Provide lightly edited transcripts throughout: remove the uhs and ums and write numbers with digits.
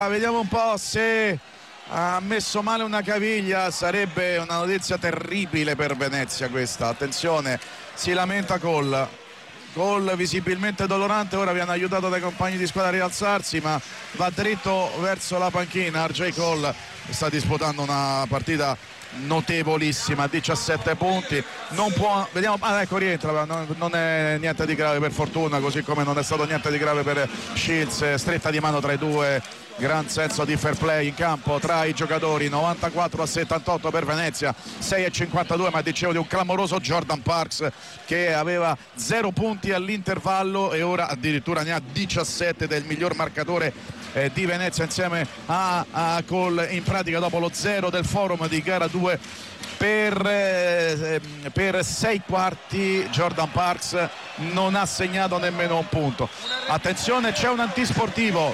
Vediamo un po' se ha messo male una caviglia, sarebbe una notizia terribile per Venezia questa. Attenzione, si lamenta Cole, visibilmente dolorante, ora viene aiutato dai compagni di squadra a rialzarsi, ma va dritto verso la panchina. RJ Cole sta disputando una partita notevolissima, 17 punti, non può, vediamo, ecco rientra, non è niente di grave per fortuna, così come non è stato niente di grave per Shields. Stretta di mano tra i due, gran senso di fair play in campo tra i giocatori. 94-78 per Venezia, 6-52, ma dicevo di un clamoroso Jordan Parks che aveva 0 punti all'intervallo e ora addirittura ne ha 17, del miglior marcatore di Venezia insieme a Cole. In pratica dopo lo 0 del forum di gara 2 per 6 quarti Jordan Parks non ha segnato nemmeno un punto. Attenzione, c'è un antisportivo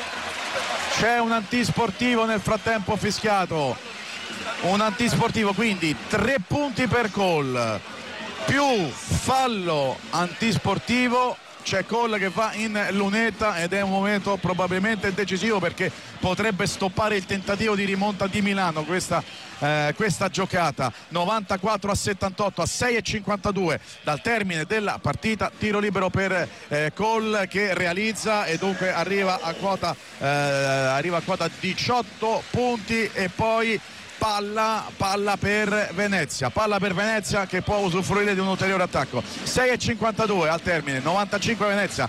nel frattempo fischiato, un antisportivo, quindi 3 punti per Cole più fallo antisportivo. C'è Cole che va in lunetta ed è un momento probabilmente decisivo, perché potrebbe stoppare il tentativo di rimonta di Milano questa giocata. 94-78 a 6:52 dal termine della partita. Tiro libero per Cole che realizza e dunque arriva a quota 18 punti e poi palla per Venezia che può usufruire di un ulteriore attacco. 6:52 al termine, 95 Venezia,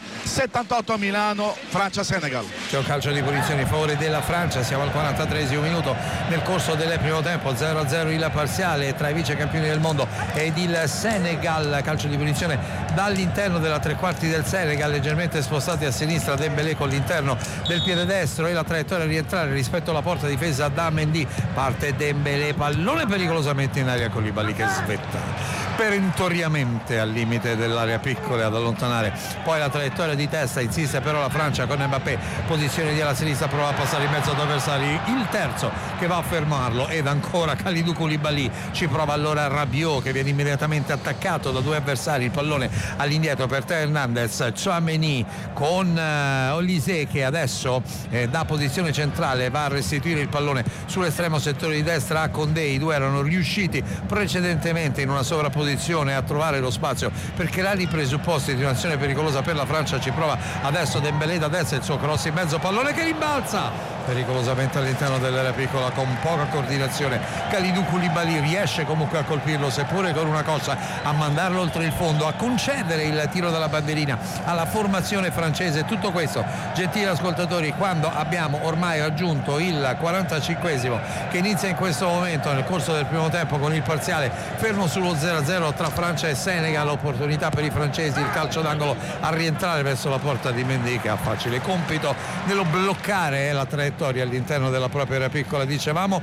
78 Milano. Francia-Senegal. C'è un calcio di punizione in favore della Francia, siamo al 43esimo minuto nel corso del primo tempo, 0-0 il parziale tra i vice campioni del mondo ed il Senegal. Calcio di punizione dall'interno della tre quarti del Senegal, leggermente spostati a sinistra Dembélé con l'interno del piede destro e la traiettoria a rientrare rispetto alla porta difesa da Mendy. Parte Dembélé, pallone pericolosamente in aria, Koulibaly che svetta perentoriamente al limite dell'area piccola ad allontanare poi la traiettoria di testa. Insiste però la Francia con Mbappé, posizione di alla sinistra, prova a passare in mezzo ad avversari, il terzo che va a fermarlo ed ancora Kalidou Koulibaly, ci prova allora Rabiot che viene immediatamente attaccato da due avversari, il pallone all'indietro per Théo Hernandez, Tchouaméni con Olise che adesso da posizione centrale va a restituire il pallone sull'estremo settore di destra a Condé. I due erano riusciti precedentemente in una sovrapposizione a trovare lo spazio per creare i presupposti di un'azione pericolosa per la Francia. Ci prova adesso Dembélé da destra, il suo cross in mezzo, pallone che rimbalza pericolosamente all'interno dell'area piccola con poca coordinazione. Kalidou Koulibaly riesce comunque a colpirlo, seppure con una coscia, a mandarlo oltre il fondo, a concedere il tiro dalla bandierina alla formazione francese. Tutto questo, gentili ascoltatori, quando abbiamo ormai raggiunto il 45esimo, che inizia in questo momento nel corso del primo tempo con il parziale fermo sullo 0-0 tra Francia e Senegal. Opportunità per i francesi, il calcio d'angolo a rientrare verso la porta di Mendy che ha facile compito nello bloccare la traiettoria all'interno della propria area piccola. Dicevamo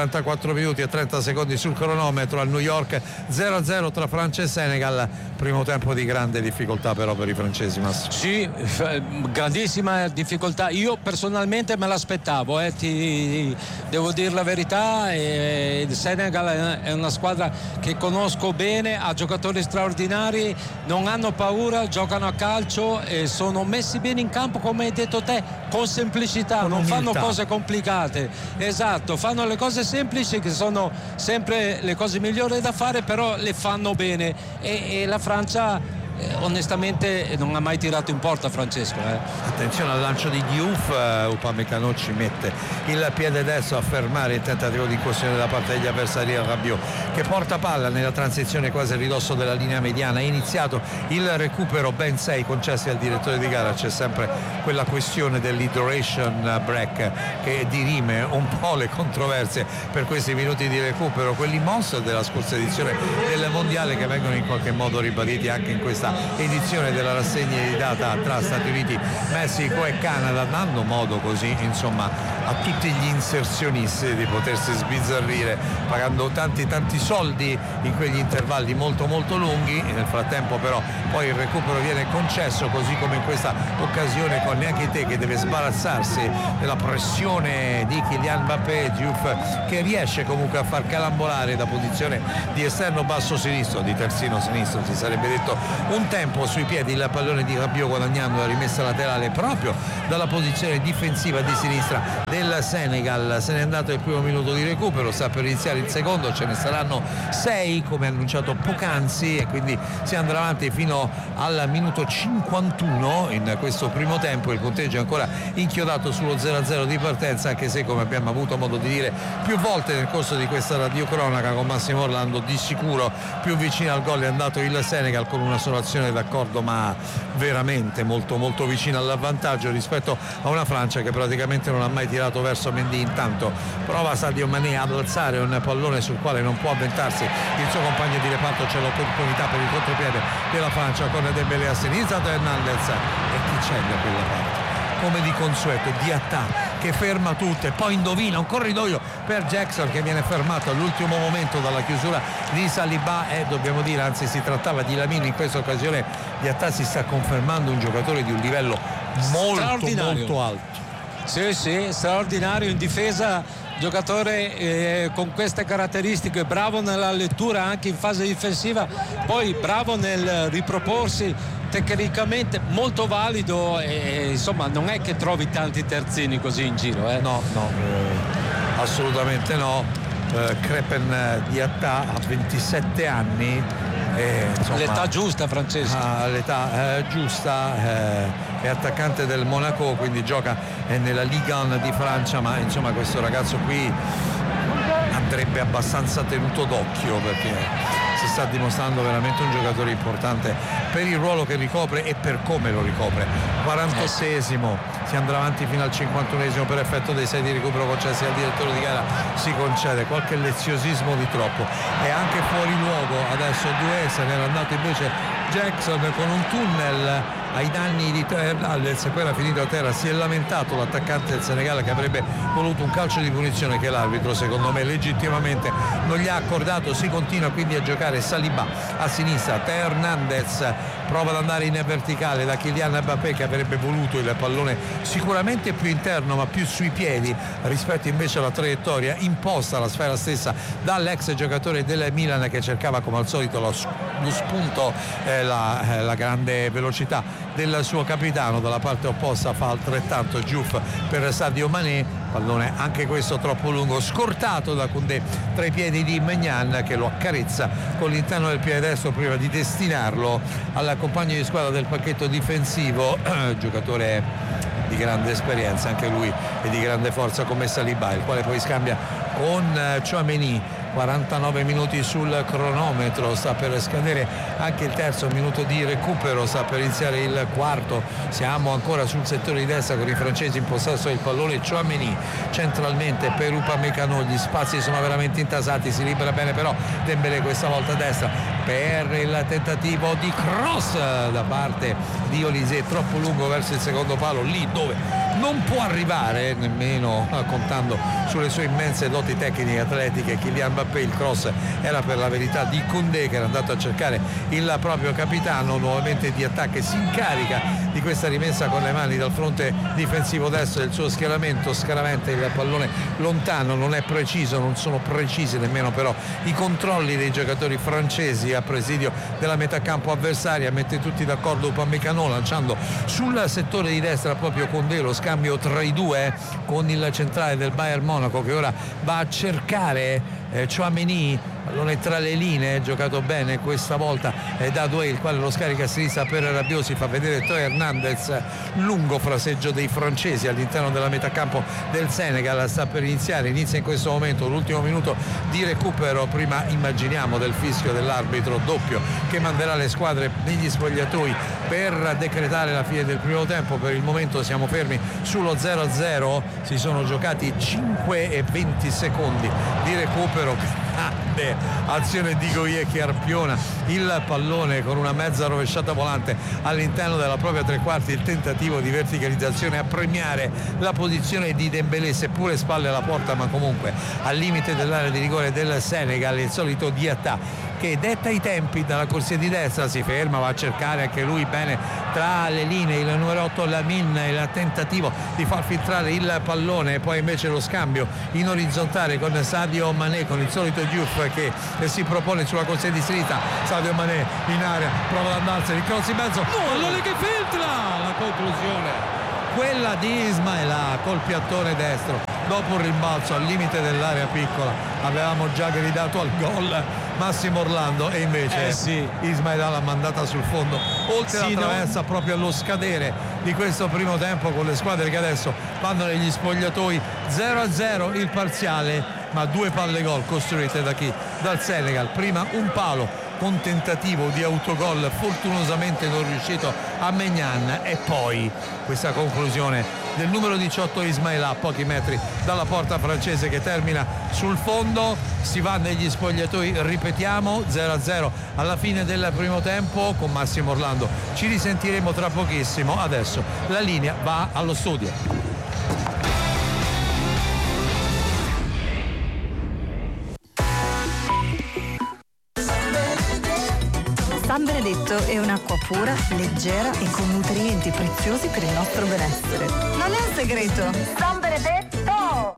44 minuti e 30 secondi sul cronometro al New York, 0-0 tra Francia e Senegal. Primo tempo di grande difficoltà però per i francesi, Massimo. Sì, grandissima difficoltà. Io personalmente me l'aspettavo, ti devo dire la verità. Il Senegal è una squadra che conosco bene, ha giocatori straordinari, non hanno paura, giocano a calcio e sono messi bene in campo, come hai detto te, con semplicità, non fanno cose complicate. Esatto, fanno le cose semplici che sono sempre le cose migliori da fare, però le fanno bene e la Francia onestamente non ha mai tirato in porta, Francesco. Attenzione al lancio di Diouf, Upamecano ci mette il piede destro a fermare il tentativo di incursione da parte degli avversari. Rabiot che porta palla nella transizione quasi a ridosso della linea mediana. È iniziato il recupero, ben 6 concessi al direttore di gara. C'è sempre quella questione dell'hydration break che dirime un po' le controversie per questi minuti di recupero, quelli monster della scorsa edizione del mondiale che vengono in qualche modo ribaditi anche in questa edizione della rassegna di data tra Stati Uniti, Messico e Canada, dando modo così insomma a tutti gli inserzionisti di potersi sbizzarrire pagando tanti soldi in quegli intervalli molto lunghi. E nel frattempo però poi il recupero viene concesso, così come in questa occasione con Niakité che deve sbarazzarsi della pressione di Kylian Mbappé. Diouf che riesce comunque a far calambolare da posizione di esterno basso sinistro, di terzino sinistro si sarebbe detto un tempo sui piedi il pallone di Rabiot, guadagnando la rimessa laterale proprio dalla posizione difensiva di sinistra del Senegal. Se n'è andato il primo minuto di recupero, sta per iniziare il secondo, ce ne saranno 6 come annunciato poc'anzi, e quindi si andrà avanti fino al minuto 51 in questo primo tempo. Il conteggio è ancora inchiodato sullo 0-0 di partenza, anche se, come abbiamo avuto modo di dire più volte nel corso di questa radiocronaca con Massimo Orlando, di sicuro più vicino al gol è andato il Senegal, con una sola azione d'accordo, ma veramente molto molto vicino all'avvantaggio rispetto a una Francia che praticamente non ha mai tirato verso Mendy. Intanto prova Sadio Mané ad alzare un pallone sul quale non può avventarsi il suo compagno di reparto. C'è l'opportunità per il contropiede della Francia con Dembélé a sinistra, Hernandez, e chi c'è da quella parte? Come di consueto, Diatta che ferma tutte, poi indovina un corridoio per Jackson che viene fermato all'ultimo momento dalla chiusura di Saliba, e dobbiamo dire, anzi si trattava di Lamine in questa occasione. Diatta si sta confermando un giocatore di un livello molto alto. Sì, straordinario in difesa, giocatore con queste caratteristiche, bravo nella lettura anche in fase difensiva, poi bravo nel riproporsi, tecnicamente molto valido, e insomma non è che trovi tanti terzini così in giro. No, assolutamente no. Crépin Diatta ha 27 anni, l'età giusta, francese. L'età giusta, è attaccante del Monaco, quindi gioca nella Ligue 1 di Francia, ma insomma questo ragazzo qui andrebbe abbastanza tenuto d'occhio, perché si sta dimostrando veramente un giocatore importante per il ruolo che ricopre e per come lo ricopre. 48esimo, si andrà avanti fino al 51esimo per effetto dei 6 di recupero concessi al direttore di gara. Si concede qualche leziosismo di troppo, è anche fuori luogo adesso Doué, se n'era andato invece Jackson con un tunnel ai danni di Hernandez, poi era finito a terra. Si è lamentato l'attaccante del Senegal che avrebbe voluto un calcio di punizione che l'arbitro, secondo me legittimamente, non gli ha accordato. Si continua quindi a giocare Saliba a sinistra, Hernandez prova ad andare in verticale da Kylian Mbappé, che avrebbe voluto il pallone sicuramente più interno ma più sui piedi rispetto invece alla traiettoria imposta alla sfera stessa dall'ex giocatore del Milan, che cercava come al solito lo spunto, la grande velocità del suo capitano. Dalla parte opposta fa altrettanto Diouf per Sadio Mané, pallone anche questo troppo lungo, scortato da Koundé tra i piedi di Maignan, che lo accarezza con l'interno del piede destro prima di destinarlo al compagno di squadra del pacchetto difensivo, giocatore di grande esperienza anche lui e di grande forza come Saliba, il quale poi scambia con Tchouaméni. 49 minuti sul cronometro, sta per scadere anche il terzo minuto di recupero, sta per iniziare il quarto. Siamo ancora sul settore di destra con i francesi in possesso del pallone. Tchouaméni centralmente per Upamecano, gli spazi sono veramente intasati, si libera bene però Dembélé questa volta a destra per il tentativo di cross da parte di Olise, troppo lungo verso il secondo palo, lì dove non può arrivare nemmeno contando sulle sue immense doti tecniche atletiche Kylian Mbappé. Il cross era per la verità di Koundé, che era andato a cercare il proprio capitano. Nuovamente di attacco, si incarica di questa rimessa con le mani dal fronte difensivo destro del suo schieramento, scaraventa il pallone lontano, non è preciso, non sono precisi nemmeno però i controlli dei giocatori francesi a presidio della metà campo avversaria. Mette tutti d'accordo Upamecano lanciando sul settore di destra proprio Koundé, lo scambio tra i due con il centrale del Bayern Monaco che ora va a cercare Tchouaméni, pallone tra le linee, giocato bene questa volta da Doué, il quale lo scarica a sinistra per Rabiot. Si fa vedere Théo Hernandez, lungo fraseggio dei francesi all'interno della metà campo del Senegal. Sta per iniziare, inizia in questo momento l'ultimo minuto di recupero. Prima immaginiamo del fischio dell'arbitro doppio che manderà le squadre negli spogliatoi per decretare la fine del primo tempo. Per il momento siamo fermi sullo 0-0, si sono giocati 5 e 20 secondi di recupero. Grande azione di Goyer che arpiona il pallone con una mezza rovesciata volante all'interno della propria tre quarti, il tentativo di verticalizzazione a premiare la posizione di Dembélé, seppure spalle alla porta ma comunque al limite dell'area di rigore del Senegal. Il solito Diatta che detta i tempi dalla corsia di destra, si ferma, va a cercare anche lui bene tra le linee il numero 8 Lamin, il tentativo di far filtrare il pallone e poi invece lo scambio in orizzontale con Sadio Mané, con il solito Diouf che si propone sulla corsia di sinistra. Sadio Mané in area, prova ad andarsene, il cross in mezzo, pallone che filtra, la conclusione quella di Ismailà col piattone destro dopo un rimbalzo al limite dell'area piccola. Avevamo già gridato al gol Massimo Orlando e invece Ismailà l'ha mandata sul fondo oltre la traversa proprio allo scadere di questo primo tempo, con le squadre che adesso vanno negli spogliatoi. 0-0 il parziale, ma 2 palle gol costruite da chi? Dal Senegal. Prima un palo con tentativo di autogol fortunosamente non riuscito a Maignan, e poi questa conclusione del numero 18 Ismailà a pochi metri dalla porta francese che termina sul fondo. Si va negli spogliatoi, ripetiamo, 0-0 alla fine del primo tempo. Con Massimo Orlando ci risentiremo tra pochissimo, adesso la linea va allo studio. San Benedetto è un'acqua pura, leggera e con nutrienti preziosi per il nostro benessere. Non è un segreto. San Benedetto!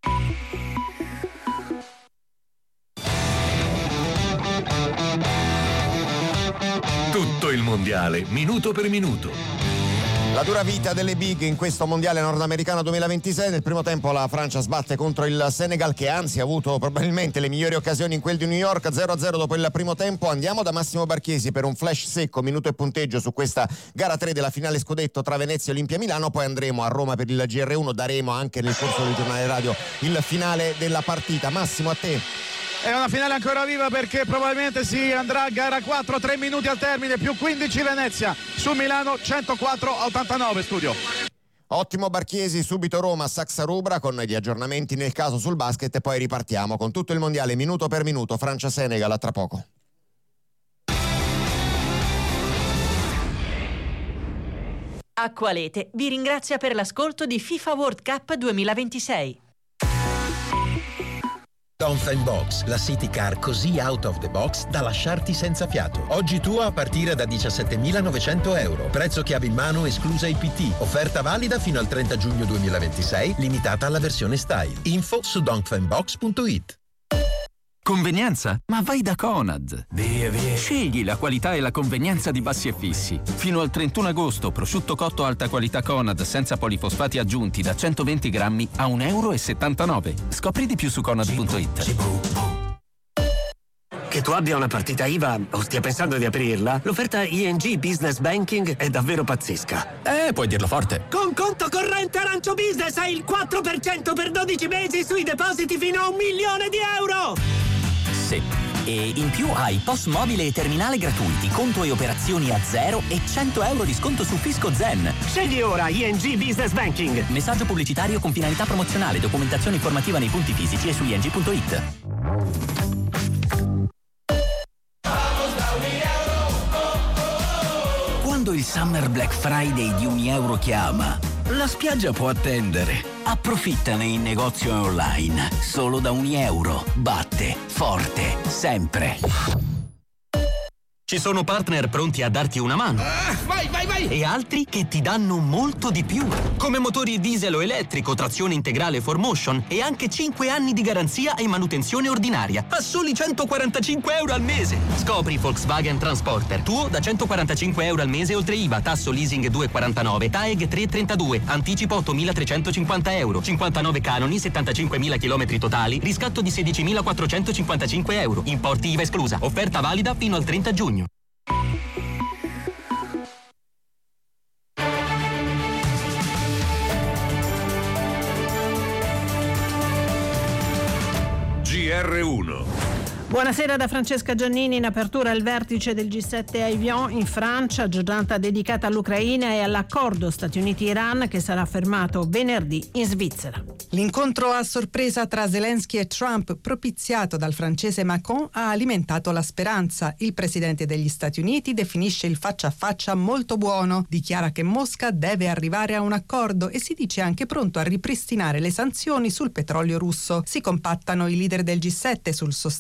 Tutto il mondiale, minuto per minuto. La dura vita delle big in questo mondiale nordamericano 2026. Nel primo tempo la Francia sbatte contro il Senegal, che anzi ha avuto probabilmente le migliori occasioni in quel di New York. 0-0 dopo il primo tempo. Andiamo da Massimo Barchiesi per un flash secco, minuto e punteggio su questa gara 3 della finale scudetto tra Venezia e Olimpia Milano. Poi andremo a Roma per il GR1, daremo anche nel corso del giornale radio il finale della partita. Massimo, a te. È una finale ancora viva perché probabilmente si andrà a gara 4, 3 minuti al termine, più 15 Venezia su Milano, 104-89 studio. Ottimo Barchiesi, subito Roma, Saxa Rubra con gli aggiornamenti nel caso sul basket e poi ripartiamo con tutto il mondiale minuto per minuto. Francia-Senegal, a tra poco. Acqualete vi ringrazia per l'ascolto di FIFA World Cup 2026. Dongfeng Box, la city car così out of the box da lasciarti senza fiato. Oggi tua a partire da 17.900 euro. Prezzo chiave in mano esclusa IPT. Offerta valida fino al 30 giugno 2026, limitata alla versione style. Info su dongfengbox.it. Convenienza? Ma vai da Conad. Via. Scegli la qualità e la convenienza di Bassi e Fissi. Fino al 31 agosto, prosciutto cotto alta qualità Conad senza polifosfati aggiunti da 120 grammi a €1,79. Scopri di più su conad.it. Che tu abbia una partita IVA o stia pensando di aprirla, l'offerta ING Business Banking è davvero pazzesca. Puoi dirlo forte. Con conto corrente Arancio Business hai il 4% per 12 mesi sui depositi fino a €1.000.000. Sì. E in più hai POS mobile e terminale gratuiti, conto e operazioni a zero e €100 di sconto su Fisco Zen. Scegli ora ING Business Banking. Messaggio pubblicitario con finalità promozionale, documentazione informativa nei punti fisici e su ing.it. Quando il Summer Black Friday di €1 chiama, la spiaggia può attendere. Approfittane in negozio e online. Solo da €1. Batte forte sempre. Ci sono partner pronti a darti una mano. Vai! E altri che ti danno molto di più. Come motori diesel o elettrico, trazione integrale 4Motion e anche 5 anni di garanzia e manutenzione ordinaria. A soli €145 al mese. Scopri Volkswagen Transporter. Tuo da €145 al mese oltre IVA, tasso leasing 2,49, TAEG 3,32, anticipo €8.350, 59 canoni, 75.000 chilometri totali, riscatto di €16.455. Importi IVA esclusa. Offerta valida fino al 30 giugno. GR1. Buonasera da Francesca Giannini. In apertura il vertice del G7 a Evian in Francia, giornata dedicata all'Ucraina e all'accordo Stati Uniti-Iran che sarà fermato venerdì in Svizzera. L'incontro a sorpresa tra Zelensky e Trump, propiziato dal francese Macron, ha alimentato la speranza. Il presidente degli Stati Uniti definisce il faccia a faccia molto buono, dichiara che Mosca deve arrivare a un accordo e si dice anche pronto a ripristinare le sanzioni sul petrolio russo. Si compattano i leader del G7 sul sostegno a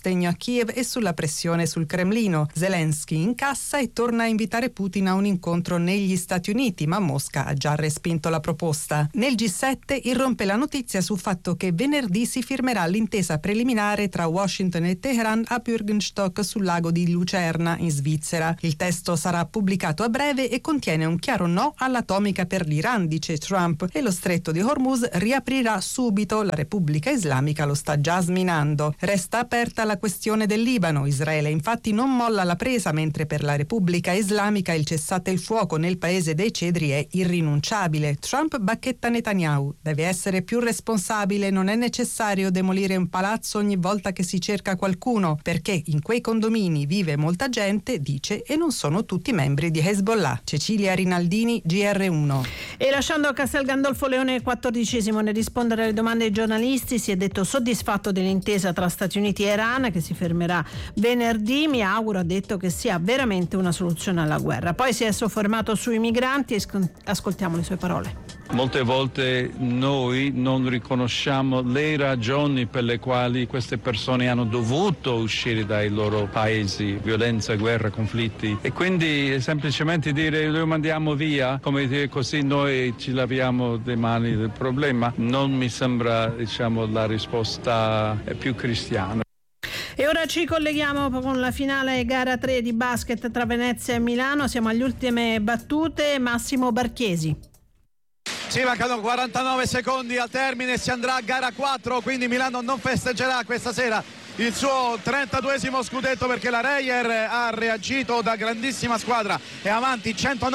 Kiev e sulla pressione sul Cremlino. Zelensky incassa e torna a invitare Putin a un incontro negli Stati Uniti, ma Mosca ha già respinto la proposta. Nel G7 irrompe la notizia sul fatto che venerdì si firmerà l'intesa preliminare tra Washington e Teheran a Bürgenstock sul lago di Lucerna, in Svizzera. Il testo sarà pubblicato a breve e contiene un chiaro no all'atomica per l'Iran, dice Trump, e lo stretto di Hormuz riaprirà subito. La Repubblica Islamica lo sta già sminando. Resta aperta la questione del Libano. Israele infatti non molla la presa, mentre per la Repubblica Islamica il cessate il fuoco nel paese dei cedri è irrinunciabile. Trump bacchetta Netanyahu: deve essere più responsabile, non è necessario demolire un palazzo ogni volta che si cerca qualcuno, perché in quei condomini vive molta gente, dice, e non sono tutti membri di Hezbollah. Cecilia Rinaldini, GR1. E lasciando Castel Gandolfo Leone XIV nel rispondere alle domande dei giornalisti, si è detto soddisfatto dell'intesa tra Stati Uniti e Iran che si fermerà venerdì. Mi auguro, ha detto, che sia veramente una soluzione alla guerra. Poi si è soffermato sui migranti e ascoltiamo le sue parole. Molte volte noi non riconosciamo le ragioni per le quali queste persone hanno dovuto uscire dai loro paesi, violenza, guerra, conflitti, e quindi semplicemente dire lo mandiamo via, come dire, così noi ci laviamo le mani del problema, non mi sembra, diciamo, la risposta più cristiana. E ora ci colleghiamo con la finale gara 3 di basket tra Venezia e Milano. Siamo alle ultime battute. Massimo Barchesi. Sì, mancano 49 secondi al termine, si andrà a gara 4, quindi Milano non festeggerà questa sera il suo 32esimo scudetto, perché la Reyer ha reagito da grandissima squadra, è avanti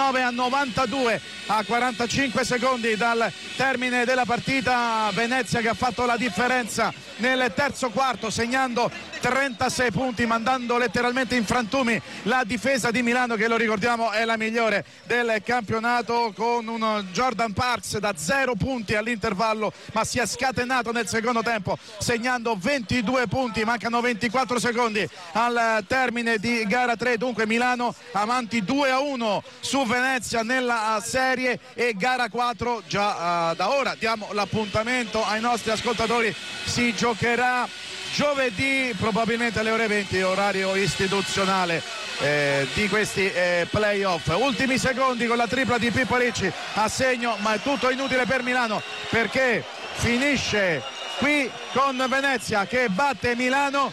109-92 a 45 secondi dal termine della partita. Venezia che ha fatto la differenza nel terzo quarto, segnando 36 punti, mandando letteralmente in frantumi la difesa di Milano, che lo ricordiamo è la migliore del campionato, con un Jordan Parks da 0 punti all'intervallo, ma si è scatenato nel secondo tempo segnando 22 punti. Mancano 24 secondi al termine di gara 3, dunque Milano avanti 2-1 su Venezia nella serie, e gara 4 già da ora diamo l'appuntamento ai nostri ascoltatori, si giocherà giovedì probabilmente alle ore 20, orario istituzionale di questi playoff. Ultimi secondi con la tripla di Pippo Ricci a segno, ma è tutto inutile per Milano, perché finisce qui con Venezia che batte Milano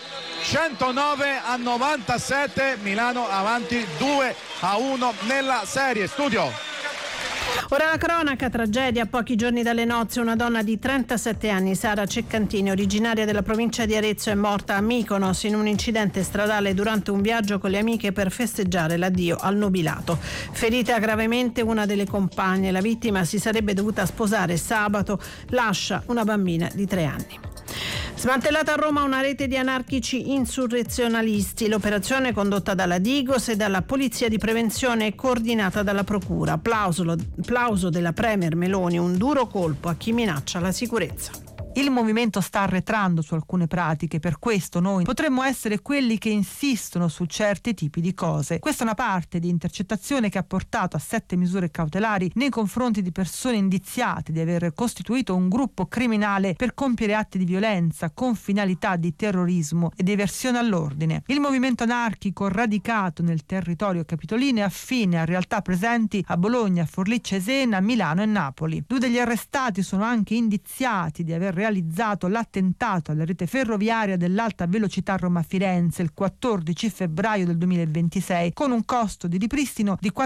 109-97, Milano avanti 2-1 nella serie. Studio. Ora la cronaca, tragedia a pochi giorni dalle nozze. Una donna di 37 anni, Sara Ceccantini, originaria della provincia di Arezzo, è morta a Mykonos in un incidente stradale durante un viaggio con le amiche per festeggiare l'addio al nubilato. Ferita gravemente una delle compagne, la vittima si sarebbe dovuta sposare sabato, lascia una bambina di 3 anni. Smantellata a Roma una rete di anarchici insurrezionalisti. L'operazione condotta dalla Digos e dalla Polizia di Prevenzione e coordinata dalla Procura. Plauso della Premier Meloni, un duro colpo a chi minaccia la sicurezza. Il movimento sta arretrando su alcune pratiche, per questo noi potremmo essere quelli che insistono su certi tipi di cose. Questa è una parte di intercettazione che ha portato a 7 misure cautelari nei confronti di persone indiziate di aver costituito un gruppo criminale per compiere atti di violenza con finalità di terrorismo e di eversione all'ordine. Il movimento anarchico radicato nel territorio capitolino è affine a realtà presenti a Bologna, Forlì Cesena, Milano e Napoli. 2 degli arrestati sono anche indiziati di aver realizzato l'attentato alla rete ferroviaria dell'alta velocità Roma-Firenze il 14 febbraio del 2026 con un costo di ripristino di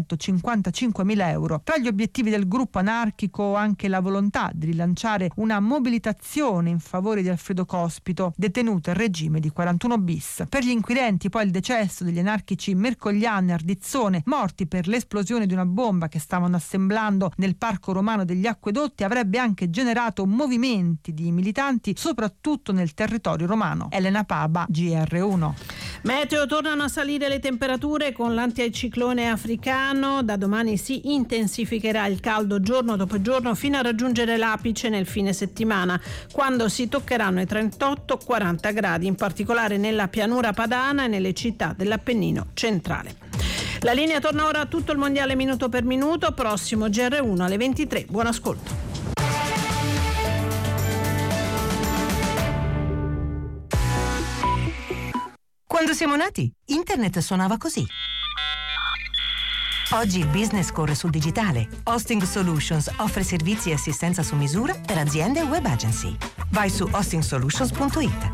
455.000 euro. Tra gli obiettivi del gruppo anarchico anche la volontà di rilanciare una mobilitazione in favore di Alfredo Cospito, detenuto in regime di 41 bis. Per gli inquirenti poi il decesso degli anarchici Mercogliani e Ardizzone, morti per l'esplosione di una bomba che stavano assemblando nel parco romano degli Acquedotti, avrebbe anche generato movimenti di militanti soprattutto nel territorio romano. Elena Paba, GR1. Meteo, tornano a salire le temperature con l'anticiclone africano. Da domani si intensificherà il caldo giorno dopo giorno fino a raggiungere l'apice nel fine settimana, quando si toccheranno i 38-40 gradi, in particolare nella pianura padana e nelle città dell'Appennino centrale. La linea torna ora a tutto il mondiale minuto per minuto, prossimo GR1 alle 23. Buon ascolto. Quando siamo nati, internet suonava così. Oggi il business corre sul digitale. Hosting Solutions offre servizi e assistenza su misura per aziende e web agency. Vai su hostingsolutions.it.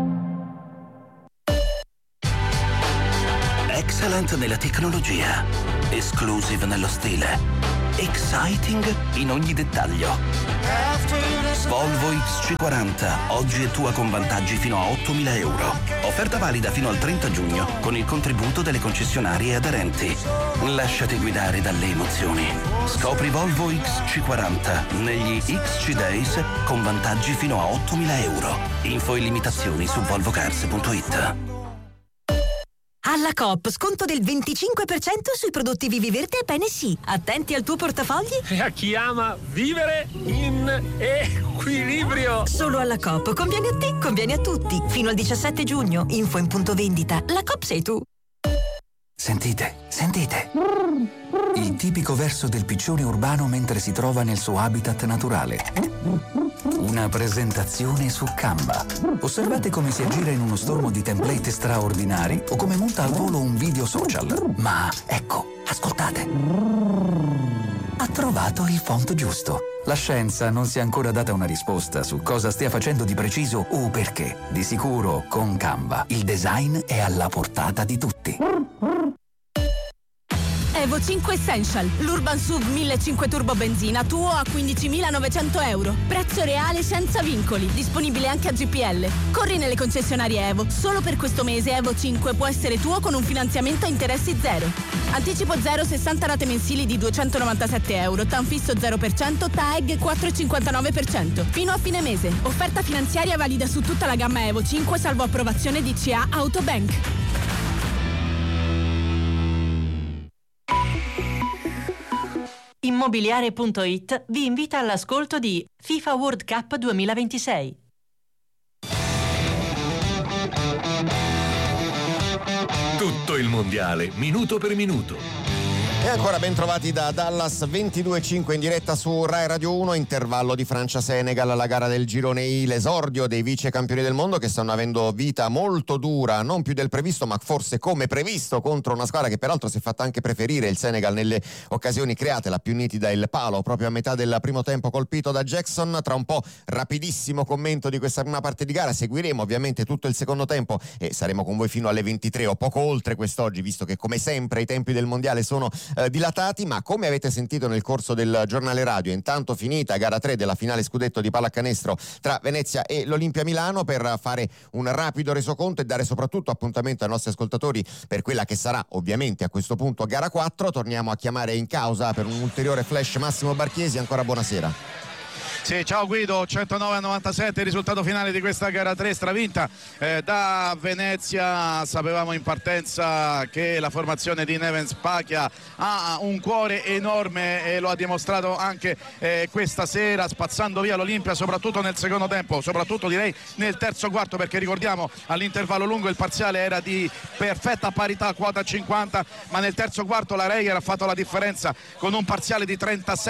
Excellent nella tecnologia, exclusive nello stile, exciting in ogni dettaglio. Volvo XC40, oggi è tua con vantaggi fino a 8.000 euro. Offerta valida fino al 30 giugno con il contributo delle concessionarie aderenti. Lasciati guidare dalle emozioni. Scopri Volvo XC40 negli XC Days con vantaggi fino a 8.000 euro. Info e limitazioni su volvocars.it. Alla Coop, sconto del 25% sui prodotti Viviverde e PNC. Attenti al tuo portafogli. E a chi ama vivere in equilibrio. Solo alla Coop. Conviene a te, conviene a tutti. Fino al 17 giugno. Info in punto vendita. La Coop sei tu. Sentite. Il tipico verso del piccione urbano mentre si trova nel suo habitat naturale. Una presentazione su Canva. Osservate come si aggira in uno stormo di template straordinari o come monta al volo un video social. Ma ecco, ascoltate. Ha trovato il font giusto. La scienza non si è ancora data una risposta su cosa stia facendo di preciso o perché. Di sicuro, con Canva, il design è alla portata di tutti. Evo 5 Essential, l'Urban SUV 1500 turbo benzina tuo a 15.900 euro. Prezzo reale senza vincoli, disponibile anche a GPL. Corri nelle concessionarie Evo. Solo per questo mese Evo 5 può essere tuo con un finanziamento a interessi zero. Anticipo 0, 60 rate mensili di 297 euro, TAN fisso 0%, TAEG 4,59%. Fino a fine mese. Offerta finanziaria valida su tutta la gamma Evo 5 salvo approvazione di CA Autobank. Immobiliare.it vi invita all'ascolto di FIFA World Cup 2026. Tutto il mondiale, minuto per minuto. E ancora ben trovati da Dallas, 22:05 in diretta su Rai Radio 1, intervallo di Francia-Senegal, la gara del girone I, l'esordio dei vice campioni del mondo che stanno avendo vita molto dura, non più del previsto ma forse come previsto, contro una squadra che peraltro si è fatta anche preferire, il Senegal, nelle occasioni create, la più nitida il palo proprio a metà del primo tempo colpito da Jackson. Tra un po' rapidissimo commento di questa prima parte di gara, seguiremo ovviamente tutto il secondo tempo e saremo con voi fino alle 23 o poco oltre quest'oggi, visto che come sempre i tempi del mondiale sono dilatati, ma come avete sentito nel corso del giornale radio, intanto finita gara 3 della finale scudetto di pallacanestro tra Venezia e l'Olimpia Milano, per fare un rapido resoconto e dare soprattutto appuntamento ai nostri ascoltatori per quella che sarà ovviamente a questo punto gara 4. Torniamo a chiamare in causa per un ulteriore flash Massimo Barchiesi. Ancora buonasera. Sì, ciao Guido, 109-97 il risultato finale di questa gara 3 stravinta da Venezia. Sapevamo in partenza che la formazione di Neven Spacchia ha un cuore enorme e lo ha dimostrato anche questa sera, spazzando via l'Olimpia soprattutto nel secondo tempo, soprattutto direi nel terzo quarto, perché ricordiamo all'intervallo lungo il parziale era di perfetta parità, quota 50, ma nel terzo quarto la Reyer ha fatto la differenza con un parziale di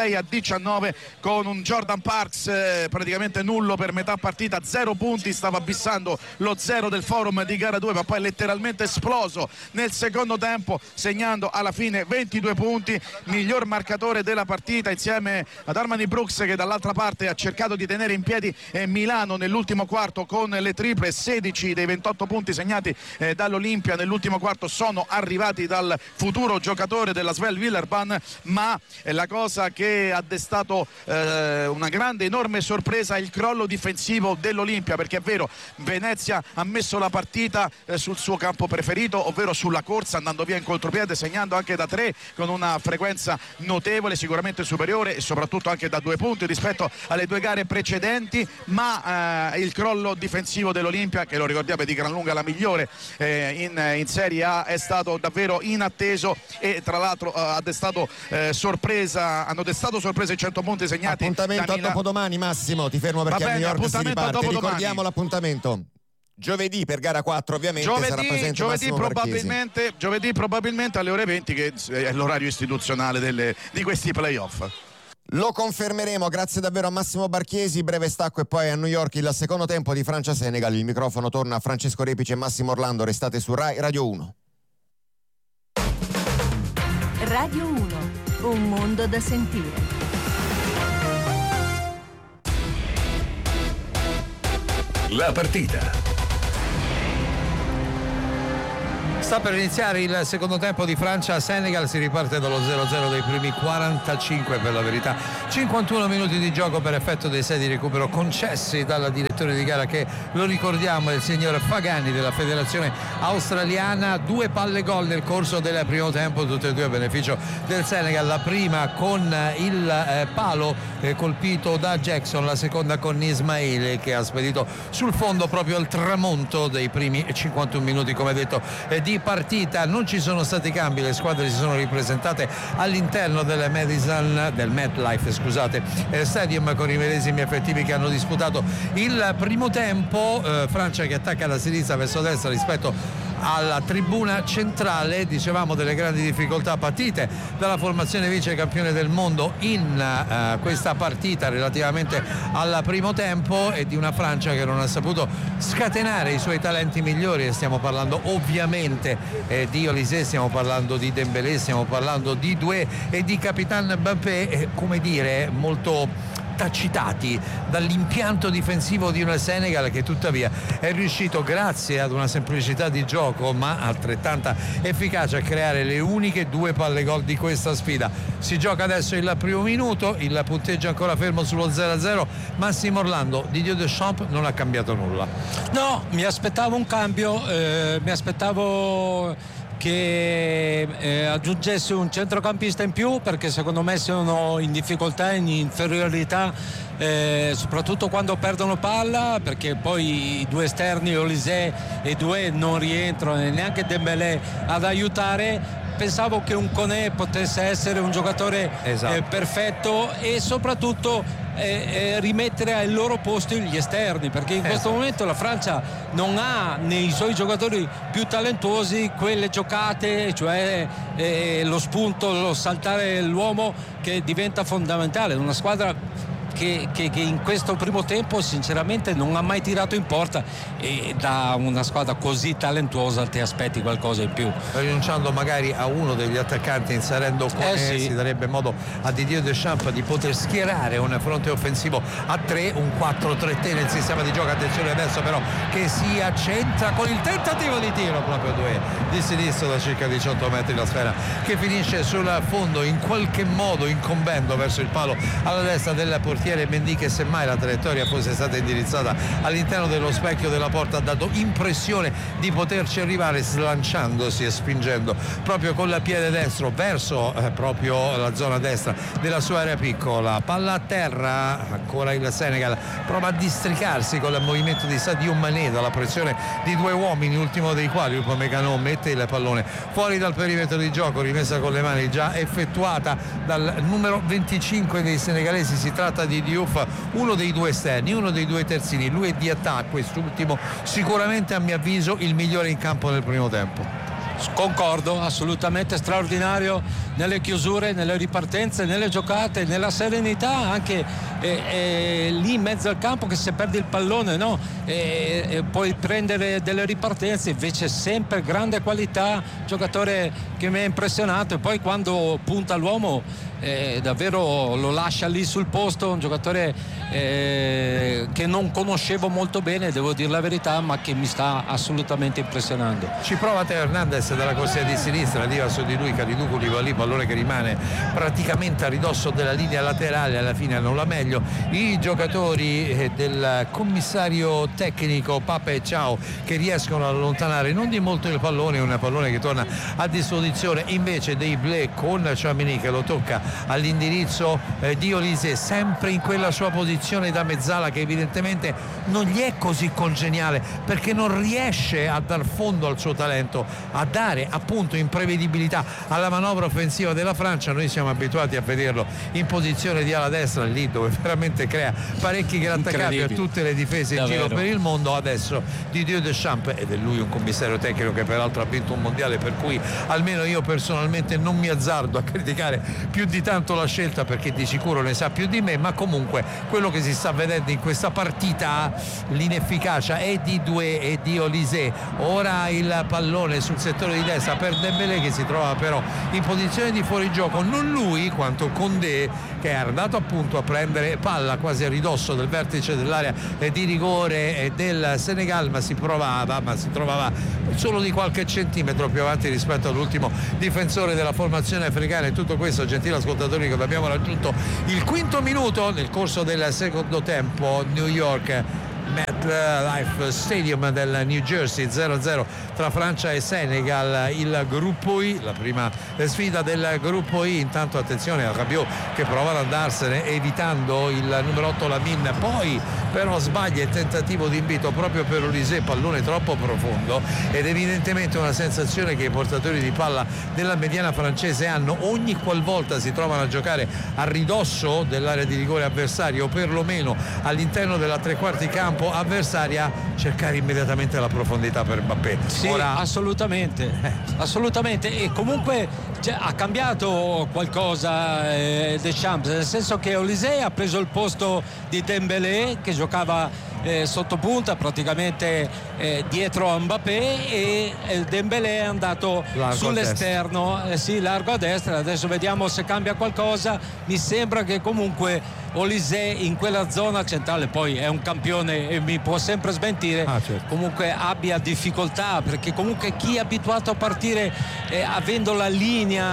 36-19, con un Jordan Parks praticamente nullo per metà partita, 0 punti, stava bissando lo 0 del forum di gara 2, ma poi letteralmente esploso nel secondo tempo, segnando alla fine 22 punti, miglior marcatore della partita insieme ad Armani Brooks, che dall'altra parte ha cercato di tenere in piedi Milano nell'ultimo quarto con le triple. 16 dei 28 punti segnati dall'Olimpia nell'ultimo quarto sono arrivati dal futuro giocatore della Svel Villeurbanne, ma la cosa che ha destato una grande enorme sorpresa è il crollo difensivo dell'Olimpia, perché è vero, Venezia ha messo la partita sul suo campo preferito, ovvero sulla corsa, andando via in contropiede, segnando anche da 3 con una frequenza notevole, sicuramente superiore e soprattutto anche da 2 punti rispetto alle 2 gare precedenti, ma il crollo difensivo dell'Olimpia, che lo ricordiamo è di gran lunga la migliore in Serie A, è stato davvero inatteso e tra l'altro hanno destato sorpresa i 100 punti segnati. Appuntamento a dopodomani, Massimo, ti fermo perché a New York si riparte. Ricordiamo l'appuntamento giovedì per gara 4, ovviamente sarà presente giovedì probabilmente alle ore 20, che è l'orario istituzionale di questi playoff. Lo confermeremo, grazie davvero a Massimo Barchiesi. Breve stacco e poi a New York il secondo tempo di Francia-Senegal. Il microfono torna a Francesco Repice e Massimo Orlando. Restate su Rai Radio 1. Radio 1, un mondo da sentire. La partita. Sta per iniziare il secondo tempo di Francia-Senegal, si riparte dallo 0-0 dei primi 45 per la verità, 51 minuti di gioco per effetto dei 6 di recupero concessi dal direttore di gara che, lo ricordiamo, è il signor Fagani della federazione australiana. 2 palle gol nel corso del primo tempo, tutte e due a beneficio del Senegal, la prima con il palo colpito da Jackson, la seconda con Ismail che ha spedito sul fondo proprio al tramonto dei primi 51 minuti, come detto, di partita. Non ci sono stati cambi, le squadre si sono ripresentate all'interno del MetLife Stadium con i medesimi effettivi che hanno disputato il primo tempo. Francia che attacca da sinistra verso destra rispetto alla tribuna centrale. Dicevamo delle grandi difficoltà patite dalla formazione vice campione del mondo in questa partita relativamente al primo tempo, e di una Francia che non ha saputo scatenare i suoi talenti migliori, e stiamo parlando ovviamente di Olise, stiamo parlando di Dembélé, stiamo parlando di Doué e di Capitan Mbappé, come dire, molto tacitati dall'impianto difensivo di una Senegal che tuttavia è riuscito, grazie ad una semplicità di gioco ma altrettanta efficacia, a creare le uniche 2 palle gol di questa sfida. Si gioca adesso il primo minuto, il punteggio ancora fermo sullo 0-0. Massimo Orlando, Didier Deschamps non ha cambiato nulla. No, mi aspettavo un cambio, mi aspettavo che aggiungesse un centrocampista in più, perché secondo me sono in difficoltà, in inferiorità, soprattutto quando perdono palla, perché poi i 2 esterni, Olise e Doué, non rientrano, e neanche Dembélé ad aiutare. Pensavo che un Koné potesse essere un giocatore perfetto, e soprattutto rimettere al loro posto gli esterni, perché in questo momento la Francia non ha nei suoi giocatori più talentuosi quelle giocate, cioè lo spunto, lo saltare l'uomo, che diventa fondamentale. Una squadra che in questo primo tempo sinceramente non ha mai tirato in porta, e da una squadra così talentuosa ti aspetti qualcosa in più. Rinunciando magari a uno degli attaccanti, inserendo Koné, si darebbe modo a Didier Deschamps di poter schierare un fronte offensivo a 3, un 4-3-3 nel sistema di gioco. Attenzione adesso però che si accentra con il tentativo di tiro proprio Doué di sinistro da circa 18 metri, la sfera che finisce sul fondo, in qualche modo incombendo verso il palo alla destra del portiere Mendy, che semmai la traiettoria fosse stata indirizzata all'interno dello specchio della porta ha dato impressione di poterci arrivare slanciandosi e spingendo proprio con il piede destro verso proprio la zona destra della sua area piccola. Palla a terra, ancora il Senegal prova a districarsi con il movimento di Sadio Mané dalla pressione di 2 uomini, ultimo dei quali Upamecano mette il pallone fuori dal perimetro di gioco, rimessa con le mani già effettuata dal numero 25 dei senegalesi. Si tratta di Diouf, uno dei 2 esterni, uno dei 2 terzini. Lui è di attacco, quest'ultimo sicuramente a mio avviso il migliore in campo nel primo tempo. Concordo, assolutamente straordinario nelle chiusure, nelle ripartenze, nelle giocate, nella serenità anche lì in mezzo al campo, che se perdi il pallone puoi prendere delle ripartenze, invece sempre grande qualità, giocatore che mi ha impressionato, e poi quando punta l'uomo davvero lo lascia lì sul posto, un giocatore che non conoscevo molto bene, devo dire la verità, ma che mi sta assolutamente impressionando. Ci prova Teo Hernandez dalla corsia di sinistra, arriva su di lui Kalidou Koulibaly, pallone che rimane praticamente a ridosso della linea laterale, alla fine hanno la meglio i giocatori del commissario tecnico Pape Thiaw, che riescono ad allontanare non di molto il pallone, un pallone che torna a disposizione invece dei Blé con Tchouaméni che lo tocca all'indirizzo di Olise, sempre in quella sua posizione da mezzala che evidentemente non gli è così congeniale, perché non riesce a dar fondo al suo talento, a dare appunto imprevedibilità alla manovra offensiva della Francia. Noi siamo abituati a vederlo in posizione di ala destra, lì dove veramente crea parecchi grattacapi a tutte le difese in giro per il mondo. Adesso Didier Deschamps, ed è lui un commissario tecnico che peraltro ha vinto un mondiale, per cui almeno io personalmente non mi azzardo a criticare più di tanto la scelta, perché di sicuro ne sa più di me, ma comunque quello che si sta vedendo in questa partita, l'inefficacia è di Doué e di Olise. Ora il pallone sul settore di destra per Dembélé, che si trova però in posizione di fuorigioco, non lui quanto Condé, che è andato appunto a prendere palla quasi a ridosso del vertice dell'area di rigore del Senegal, ma si trovava solo di qualche centimetro più avanti rispetto all'ultimo difensore della formazione africana. E tutto questo, gentili ascoltatori, che abbiamo raggiunto il quinto minuto nel corso del secondo tempo. New York, MetLife Stadium del New Jersey, 0-0 tra Francia e Senegal, il gruppo I, la prima sfida del gruppo I. Intanto attenzione a Rabiot che prova ad andarsene evitando il numero 8 Lamine, poi però sbaglia il tentativo di invito proprio per Olise, pallone troppo profondo, ed evidentemente una sensazione che i portatori di palla della mediana francese hanno ogni qualvolta si trovano a giocare a ridosso dell'area di rigore avversario, o perlomeno all'interno della tre quarti campo avversaria, cercare immediatamente la profondità per Mbappé. Sì, ora... assolutamente, e comunque ha cambiato qualcosa Deschamps, nel senso che Olise ha preso il posto di Dembélé, che giocava sotto punta praticamente dietro a Mbappé, e Dembélé è andato largo sull'esterno, largo a destra. Adesso vediamo se cambia qualcosa. Mi sembra che comunque Olise in quella zona centrale, poi è un campione e mi può sempre smentire, certo, comunque abbia difficoltà, perché comunque chi è abituato a partire avendo la linea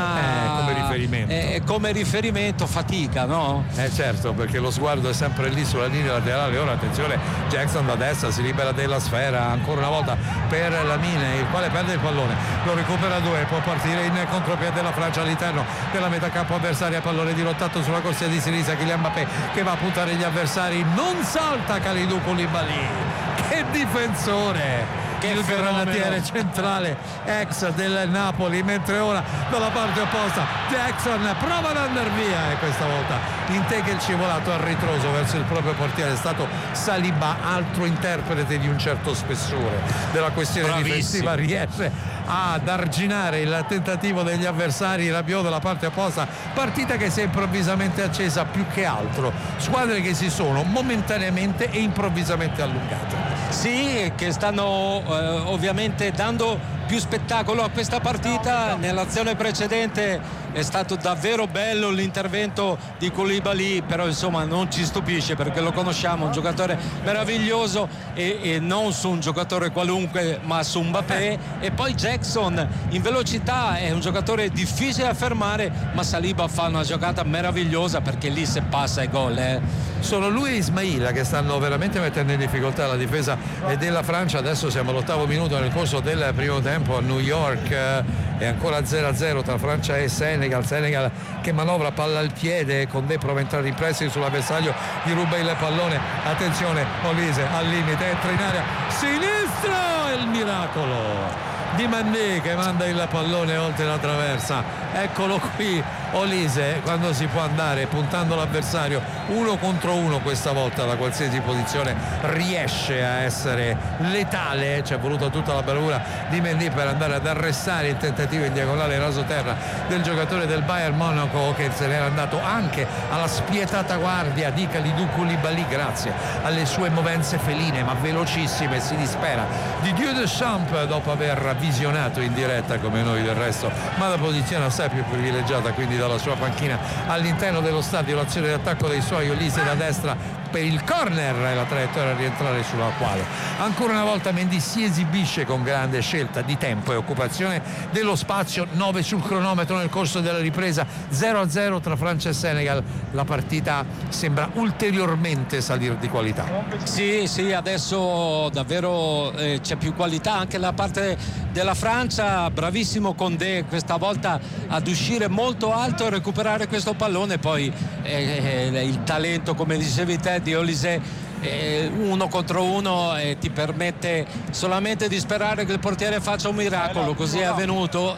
come riferimento fatica, no? Certo, perché lo sguardo è sempre lì sulla linea laterale. Ora attenzione, Jackson da destra si libera della sfera ancora una volta per Lamine, il quale perde il pallone, lo recupera Doué, può partire in contropiede della Francia all'interno della metà campo avversaria, pallone dirottato sulla corsia di sinistra, Kylian Mbappé che va a puntare gli avversari, non salta Kalidou Koulibaly, che difensore, il granatiere centrale ex del Napoli, mentre ora dalla parte opposta Jackson prova ad andare via, e questa volta integra il scivolato al ritroso verso il proprio portiere. È stato Saliba, altro interprete di un certo spessore della questione difensiva, riesce ad arginare il tentativo degli avversari. Rabiot dalla parte opposta, partita che si è improvvisamente accesa, più che altro squadre che si sono momentaneamente e improvvisamente allungate. Sì, che stanno ovviamente dando più spettacolo a questa partita. Nell'azione precedente è stato davvero bello l'intervento di Koulibaly, però insomma non ci stupisce perché lo conosciamo, un giocatore meraviglioso, e non su un giocatore qualunque ma su Mbappé. E poi Jackson in velocità è un giocatore difficile da fermare, ma Saliba fa una giocata meravigliosa, perché lì se passa è gol. Sono lui e Ismaila che stanno veramente mettendo in difficoltà la difesa della Francia. Adesso siamo all'8° minuto nel corso del primo tempo a New York, è ancora 0-0 tra Francia e Senegal che manovra palla al piede, Condé prova a entrare in pressing sull'avversario, gli ruba il pallone, attenzione Olise al limite, entra in area sinistro, il miracolo di Mané che manda il pallone oltre la traversa. Eccolo qui Olise quando si può andare puntando l'avversario 1 contro 1, questa volta da qualsiasi posizione riesce a essere letale. C'è voluta tutta la bravura di Mendy per andare ad arrestare il tentativo in diagonale rasoterra del giocatore del Bayern Monaco, che se n'era andato anche alla spietata guardia di Kalidou Koulibaly grazie alle sue movenze feline ma velocissime. Si dispera Didier Deschamps dopo aver visionato in diretta, come noi del resto, ma la posizione assai più privilegiata, quindi dalla sua panchina all'interno dello stadio, l'azione di attacco dei suoi. Olise da destra per il corner e la traiettoria a rientrare sulla quale ancora una volta Mendy si esibisce con grande scelta di tempo e occupazione dello spazio. 9 sul cronometro nel corso della ripresa, 0-0 tra Francia e Senegal. La partita sembra ulteriormente salire di qualità. Sì, adesso davvero c'è più qualità anche da parte della Francia. Bravissimo Condé questa volta ad uscire molto alto e recuperare questo pallone. Poi il talento, come dicevi te, di Olise uno contro uno e ti permette solamente di sperare che il portiere faccia un miracolo. Così è avvenuto.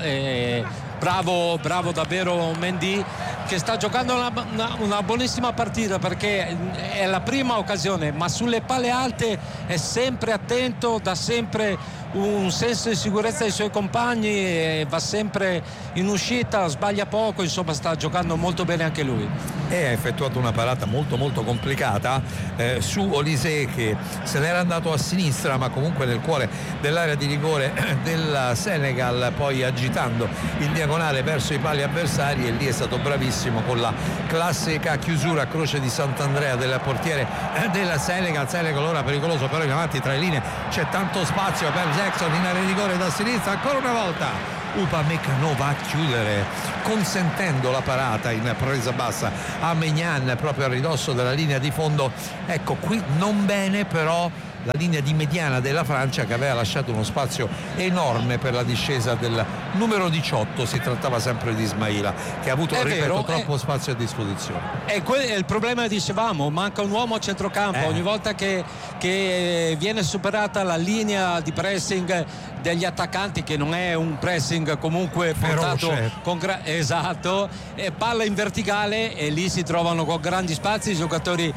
Bravo davvero Mendy, che sta giocando una buonissima partita, perché è la prima occasione, ma sulle palle alte è sempre attento, dà sempre un senso di sicurezza ai suoi compagni e va sempre in uscita, sbaglia poco, insomma sta giocando molto bene anche lui. E ha effettuato una parata molto complicata su Olise, che se n'era andato a sinistra ma comunque nel cuore dell'area di rigore del Senegal, poi agitando in diagonale verso i pali avversari, e lì è stato bravissimo con la classica chiusura a croce di Sant'Andrea del portiere del Senegal. Ora pericoloso però in avanti tra le linee, c'è tanto spazio per Jackson in area di rigore da sinistra, ancora una volta Upamecano va a chiudere consentendo la parata in presa bassa a Maignan proprio a ridosso della linea di fondo. Ecco, qui non bene però la linea di mediana della Francia, che aveva lasciato uno spazio enorme per la discesa del numero 18, si trattava sempre di Ismaila, che ha avuto, troppo spazio a disposizione. È il problema, dicevamo, manca un uomo a centrocampo. Ogni volta che viene superata la linea di pressing degli attaccanti, che non è un pressing comunque portato con esatto, palla in verticale, e lì si trovano con grandi spazi i giocatori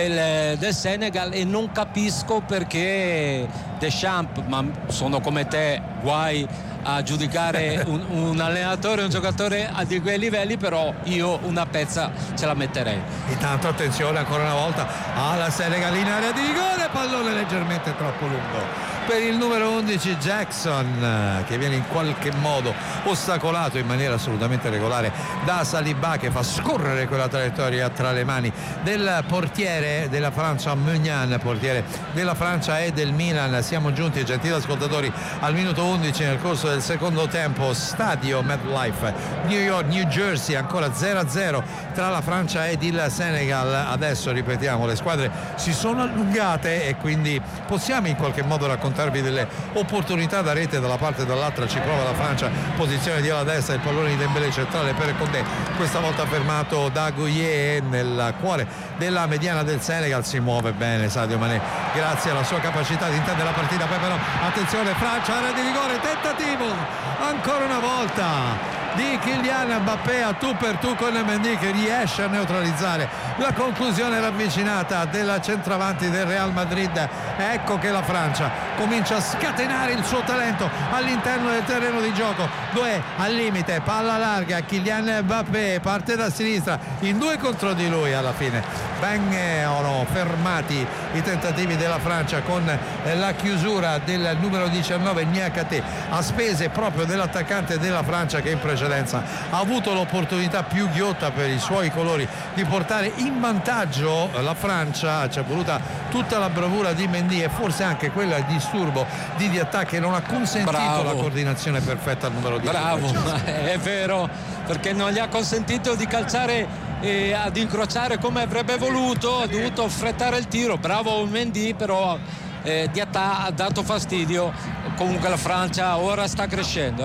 del Senegal, e non capisco perché Deschamps, ma sono come te, guai a giudicare un allenatore, un giocatore di quei livelli, però io una pezza ce la metterei. Intanto attenzione ancora una volta alla Senegal in area di rigore, pallone leggermente troppo lungo per il numero 11 Jackson, che viene in qualche modo ostacolato in maniera assolutamente regolare da Saliba, che fa scorrere quella traiettoria tra le mani del portiere della Francia Maignan, portiere della Francia e del Milan. Siamo giunti, gentili ascoltatori, al minuto 11 nel corso del secondo tempo, stadio MetLife, New York, New Jersey, ancora 0-0 tra la Francia ed il Senegal. Adesso ripetiamo, le squadre si sono allungate e quindi possiamo in qualche modo raccontarvi delle opportunità da rete dalla parte e dall'altra. Ci prova la Francia, posizione di ala destra, il pallone di Dembélé centrale per Condé, questa volta fermato da Gueye nel cuore della mediana del Senegal. Si muove bene Sadio Mané grazie alla sua capacità di intendere la partita. Poi però attenzione, Francia, area di rigore, tentativo ancora una volta di Kylian Mbappé a tu per tu con Mendy, che riesce a neutralizzare la conclusione ravvicinata della centravanti del Real Madrid. Ecco che la Francia comincia a scatenare il suo talento all'interno del terreno di gioco. Due al limite, palla larga, Kylian Mbappé parte da sinistra, in 2 contro di lui. Alla fine vengono fermati i tentativi della Francia con la chiusura del numero 19 Niakate a spese proprio dell'attaccante della Francia, che in precedenza ha avuto l'opportunità più ghiotta per i suoi colori di portare in vantaggio la Francia. C'è voluta tutta la bravura di Mendy e forse anche quella di disturbo di Diatta, che non ha consentito la coordinazione perfetta al numero 10. Bravo, è vero, perché non gli ha consentito di calciare e ad incrociare come avrebbe voluto, ha dovuto affrettare il tiro. Bravo Mendy, però Diatta ha dato fastidio. Comunque la Francia ora sta crescendo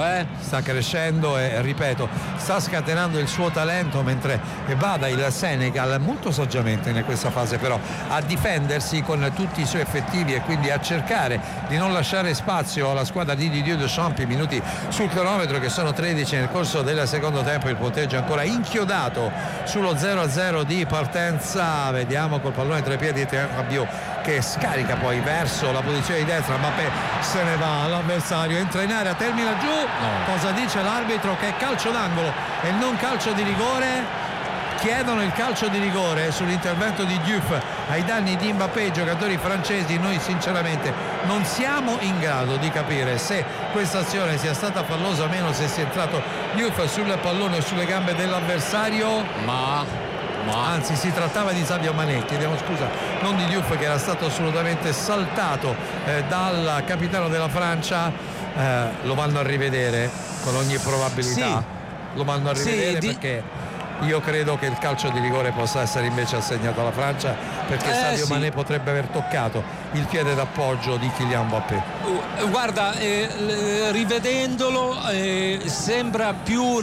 e ripeto, sta scatenando il suo talento, mentre vada il Senegal molto saggiamente in questa fase però a difendersi con tutti i suoi effettivi e quindi a cercare di non lasciare spazio alla squadra di Didier Deschamps. I minuti sul cronometro, che sono 13 nel corso del secondo tempo, il punteggio ancora inchiodato sullo 0-0 di partenza. Vediamo col pallone tra i piedi Rabiot, che scarica poi verso la posizione di destra. Mbappé se ne va, l'avversario entra in area, termina giù. Cosa dice l'arbitro? Che è calcio d'angolo e non calcio di rigore. Chiedono il calcio di rigore sull'intervento di Diouf ai danni di Mbappé, i giocatori francesi. Noi sinceramente non siamo in grado di capire se questa azione sia stata fallosa o meno, se sia entrato Diouf sul pallone o sulle gambe dell'avversario, ma anzi si trattava di Sadio Mané, chiediamo scusa, non di Diouf, che era stato assolutamente saltato dal capitano della Francia. Lo vanno a rivedere con ogni probabilità, lo vanno a rivedere perché io credo che il calcio di rigore possa essere invece assegnato alla Francia, perché Sadio Mané potrebbe aver toccato il piede d'appoggio di Kylian Mbappé. Guarda, rivedendolo sembra più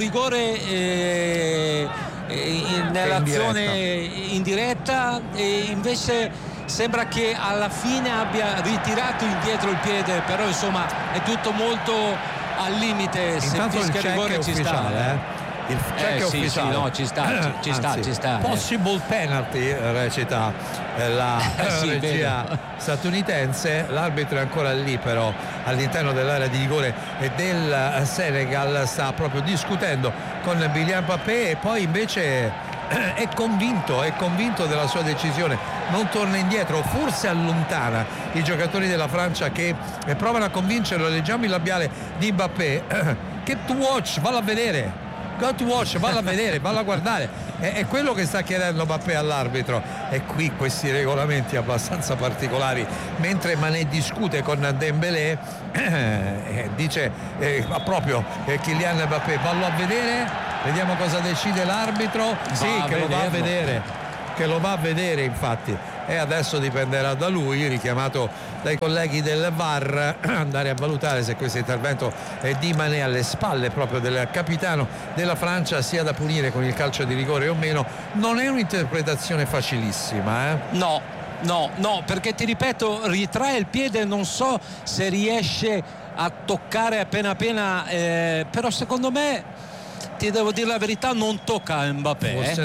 rigore nell'azione in diretta, e invece sembra che alla fine abbia ritirato indietro il piede, però insomma è tutto molto al limite. Intanto se fischia il rigore check ci ufficiale, sta. Il check è ufficiale. Sì, no, ci sta. Possible penalty, recita la regia statunitense. L'arbitro è ancora lì, però all'interno dell'area di rigore del Senegal sta proprio discutendo con Kylian Mbappé, e poi invece è convinto della sua decisione, non torna indietro, forse allontana i giocatori della Francia che provano a convincerlo. Leggiamo il labiale di Mbappé: get to watch, valla a vedere, go to watch, valla a vedere, valla a guardare. È quello che sta chiedendo Mbappé all'arbitro. E qui questi regolamenti abbastanza particolari, mentre Mané discute con Dembélé, dice proprio Kylian Mbappé, vallo a vedere, vediamo cosa decide l'arbitro. Che lo va a vedere infatti, e adesso dipenderà da lui, richiamato dai colleghi del VAR, andare a valutare se questo intervento di Mané alle spalle proprio del capitano della Francia sia da punire con il calcio di rigore o meno. Non è un'interpretazione facilissima, No, perché ti ripeto, ritrae il piede, non so se riesce a toccare appena però secondo me, ti devo dire la verità, non tocca Mbappé. Forse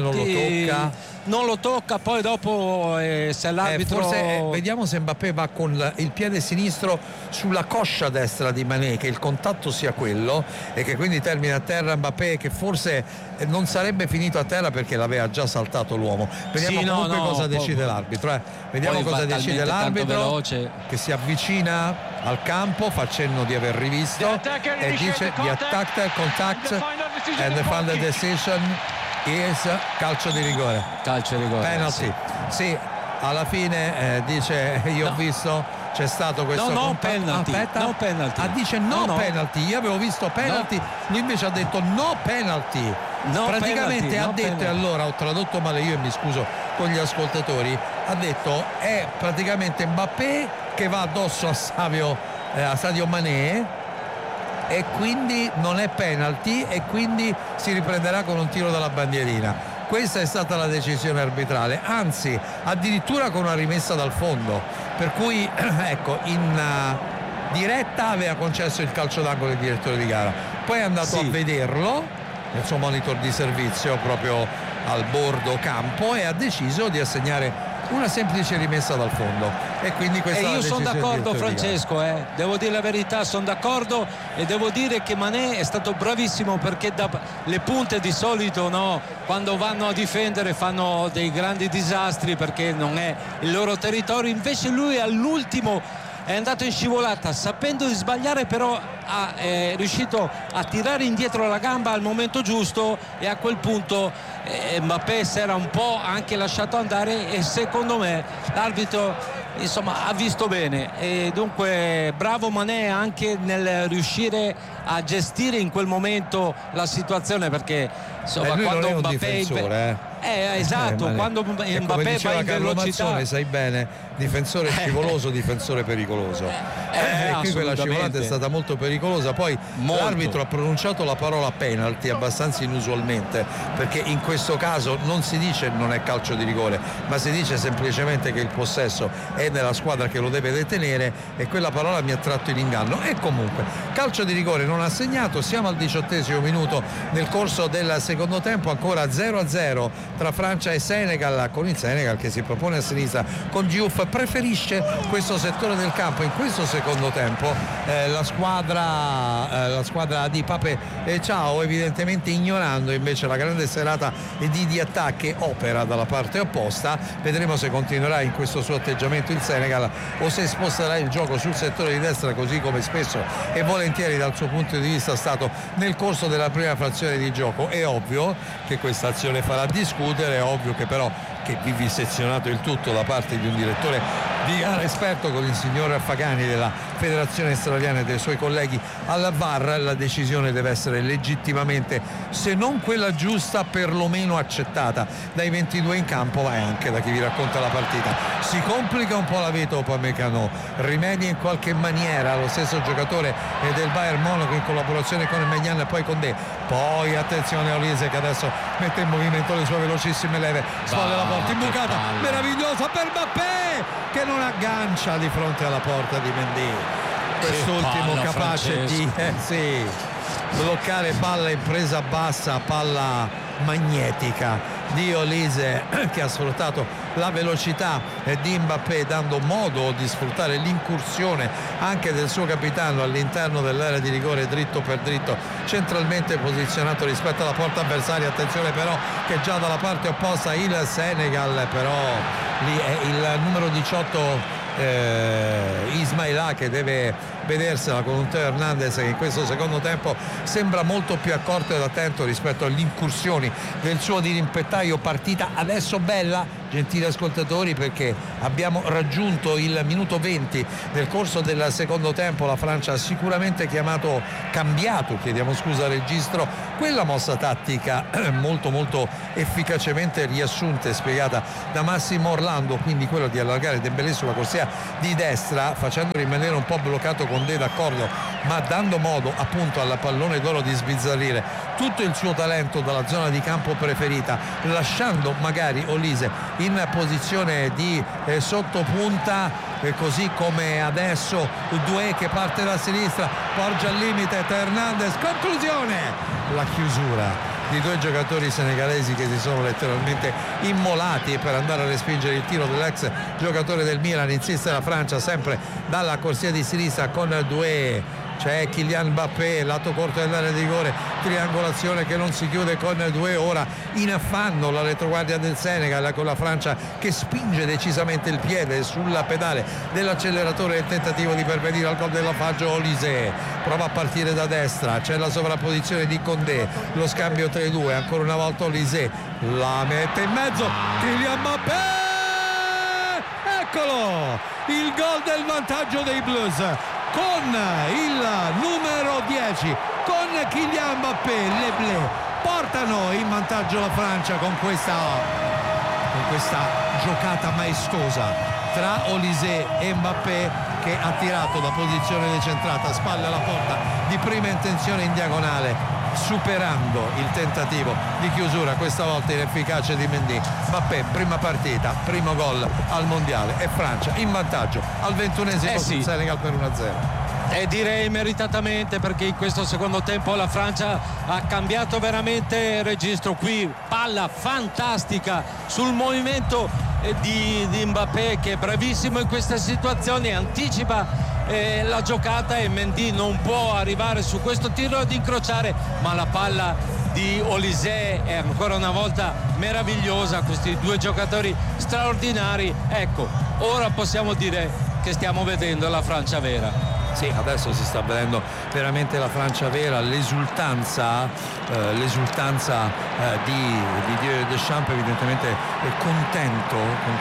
non lo tocca, poi dopo se l'arbitro forse vediamo se Mbappé va con il piede sinistro sulla coscia destra di Mané, che il contatto sia quello e che quindi termina a terra Mbappé, che forse non sarebbe finito a terra perché l'aveva già saltato l'uomo. Vediamo cosa decide l'arbitro, vediamo cosa decide l'arbitro, che si avvicina al campo, fa cenno di aver rivisto e dice the attack contact and the final decision is calcio di rigore. Penalty. Sì, alla fine dice io ho visto, c'è stato questo penalty. Dice penalty. Io avevo visto penalty, lui invece ha detto no penalty. Praticamente ha detto, e allora ho tradotto male io e mi scuso con gli ascoltatori, ha detto è praticamente Mbappé che va addosso a Sadio Mané, e quindi non è penalty, e quindi si riprenderà con un tiro dalla bandierina. Questa è stata la decisione arbitrale, anzi addirittura con una rimessa dal fondo, per cui ecco, in diretta aveva concesso il calcio d'angolo il direttore di gara, poi è andato a vederlo nel suo monitor di servizio proprio al bordo campo e ha deciso di assegnare una semplice rimessa dal fondo, e quindi questa io sono d'accordo, Francesco, devo dire la verità, sono d'accordo, e devo dire che Mané è stato bravissimo, perché le punte di solito quando vanno a difendere fanno dei grandi disastri perché non è il loro territorio, invece lui all'ultimo è andato in scivolata sapendo di sbagliare, però è riuscito a tirare indietro la gamba al momento giusto, e a quel punto Mbappé si era un po' anche lasciato andare, e secondo me l'arbitro insomma ha visto bene, e dunque bravo Mané anche nel riuscire a gestire in quel momento la situazione, perché insomma quando Mbappé esatto, quando Mbappé va in velocità, sai bene, difensore scivoloso, difensore pericoloso, e qui quella scivolata è stata molto pericolosa. Poi l'arbitro ha pronunciato la parola penalty abbastanza inusualmente, perché in questo caso non si dice non è calcio di rigore, ma si dice semplicemente che il possesso è nella squadra che lo deve detenere, e quella parola mi ha tratto in inganno. E comunque calcio di rigore non assegnato. Siamo al 18° minuto nel corso del secondo tempo, ancora 0-0 tra Francia e Senegal, con il Senegal che si propone a sinistra con Diouf, preferisce questo settore del campo in questo secondo tempo. La squadra di Pape Thiaw, evidentemente ignorando invece la grande serata di Diatta che opera dalla parte opposta. Vedremo se continuerà in questo suo atteggiamento il Senegal o se sposterà il gioco sul settore di destra, così come spesso e volentieri dal suo punto di vista è stato nel corso della prima frazione di gioco. È ovvio che questa azione farà discutere, è ovvio che però che vivisezionato il tutto da parte di un direttore di gara esperto con il signor Fagani della Federazione Australiana e dei suoi colleghi al VAR, la decisione deve essere legittimamente, se non quella giusta, perlomeno accettata dai 22 in campo, ma anche da chi vi racconta la partita. Si complica un po' la vita Upamecano, rimedia in qualche maniera lo stesso giocatore del Bayern Monaco in collaborazione con il Maignan e poi con De. Poi attenzione a Olise che adesso mette in movimento le sue velocissime leve, spalle la porta imbucata, meravigliosa per Mbappé che non aggancia di fronte alla porta di Mendy. Quest'ultimo capace di bloccare palla in presa bassa, palla magnetica di Olise che ha sfruttato la velocità di Mbappé, dando modo di sfruttare l'incursione anche del suo capitano all'interno dell'area di rigore, dritto per dritto, centralmente posizionato rispetto alla porta avversaria. Attenzione però che già dalla parte opposta il Senegal, però lì è il numero 18 Ismaila che deve vedersela con un Teo Hernandez che in questo secondo tempo sembra molto più accorto ed attento rispetto alle incursioni del suo dirimpettaio. Partita adesso bella, gentili ascoltatori, perché abbiamo raggiunto il minuto 20 del corso del secondo tempo. La Francia ha sicuramente cambiato, chiediamo scusa al registro, quella mossa tattica molto molto efficacemente riassunta e spiegata da Massimo Orlando, quindi quello di allargare Dembélé sulla corsia di destra, facendo rimanere un po' bloccato con De, d'accordo, ma dando modo appunto al pallone d'oro di sbizzarrire tutto il suo talento dalla zona di campo preferita, lasciando magari Olise in posizione di sottopunta, così come adesso Doué che parte da sinistra, porge al limite Hernandez, conclusione, la chiusura di due giocatori senegalesi che si sono letteralmente immolati per andare a respingere il tiro dell'ex giocatore del Milan. Insiste la Francia sempre dalla corsia di sinistra con Doué, c'è Kylian Mbappé, lato corto dell'area di rigore, triangolazione che non si chiude con Doué, ora in affanno la retroguardia del Senegal con la Francia che spinge decisamente il piede sulla pedale dell'acceleratore nel tentativo di pervenire al gol della Faggio. Olise prova a partire da destra, c'è la sovrapposizione di Condé, lo scambio tra i due, ancora una volta Olise la mette in mezzo, Kylian Mbappé, eccolo il gol del vantaggio dei Blues con il numero 10, con Kylian Mbappé. Le Bleu portano in vantaggio la Francia con questa giocata maestosa tra Olise e Mbappé, che ha tirato da posizione decentrata, spalle alla porta di prima intenzione in diagonale, superando il tentativo di chiusura questa volta inefficace di Mendy. Mbappé, prima partita, primo gol al mondiale, e Francia in vantaggio al 21esimo sul Senegal per 1-0. E direi meritatamente, perché in questo secondo tempo la Francia ha cambiato veramente registro. Qui palla fantastica sul movimento di Mbappé, che è bravissimo in queste situazioni, anticipa la giocata e Mendy non può arrivare su questo tiro ad incrociare, ma la palla di Olise è ancora una volta meravigliosa. Questi due giocatori straordinari, ecco, ora possiamo dire che stiamo vedendo la Francia vera. Sì, adesso si sta vedendo veramente la Francia vera, l'esultanza di Didier Deschamps, evidentemente contento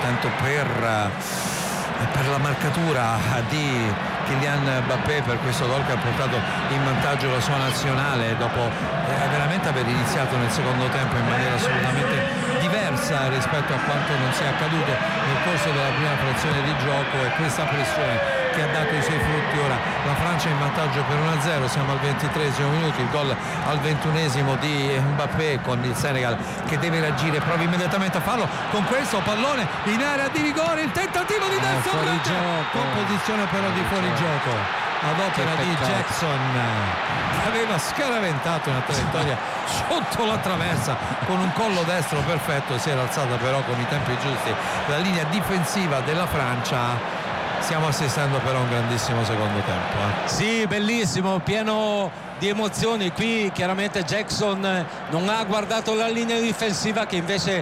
per la marcatura di Kylian Mbappé, per questo gol che ha portato in vantaggio la sua nazionale dopo veramente aver iniziato nel secondo tempo in maniera assolutamente diversa rispetto a quanto non sia accaduto nel corso della prima frazione di gioco, e questa pressione che ha dato i suoi frutti. Ora la Francia in vantaggio per 1-0, siamo al 23esimo minuto, il gol al 21esimo di Mbappé, con il Senegal che deve reagire, prova immediatamente a farlo con questo pallone in area di rigore, il tentativo di destra con posizione però di fuorigioco ad opera di Jackson, aveva scaraventato una traiettoria sotto la traversa con un collo destro perfetto, si era alzata però con i tempi giusti la linea difensiva della Francia. Stiamo assistendo però a un grandissimo secondo tempo. Sì, bellissimo, pieno di emozioni. Qui chiaramente Jackson non ha guardato la linea difensiva, che invece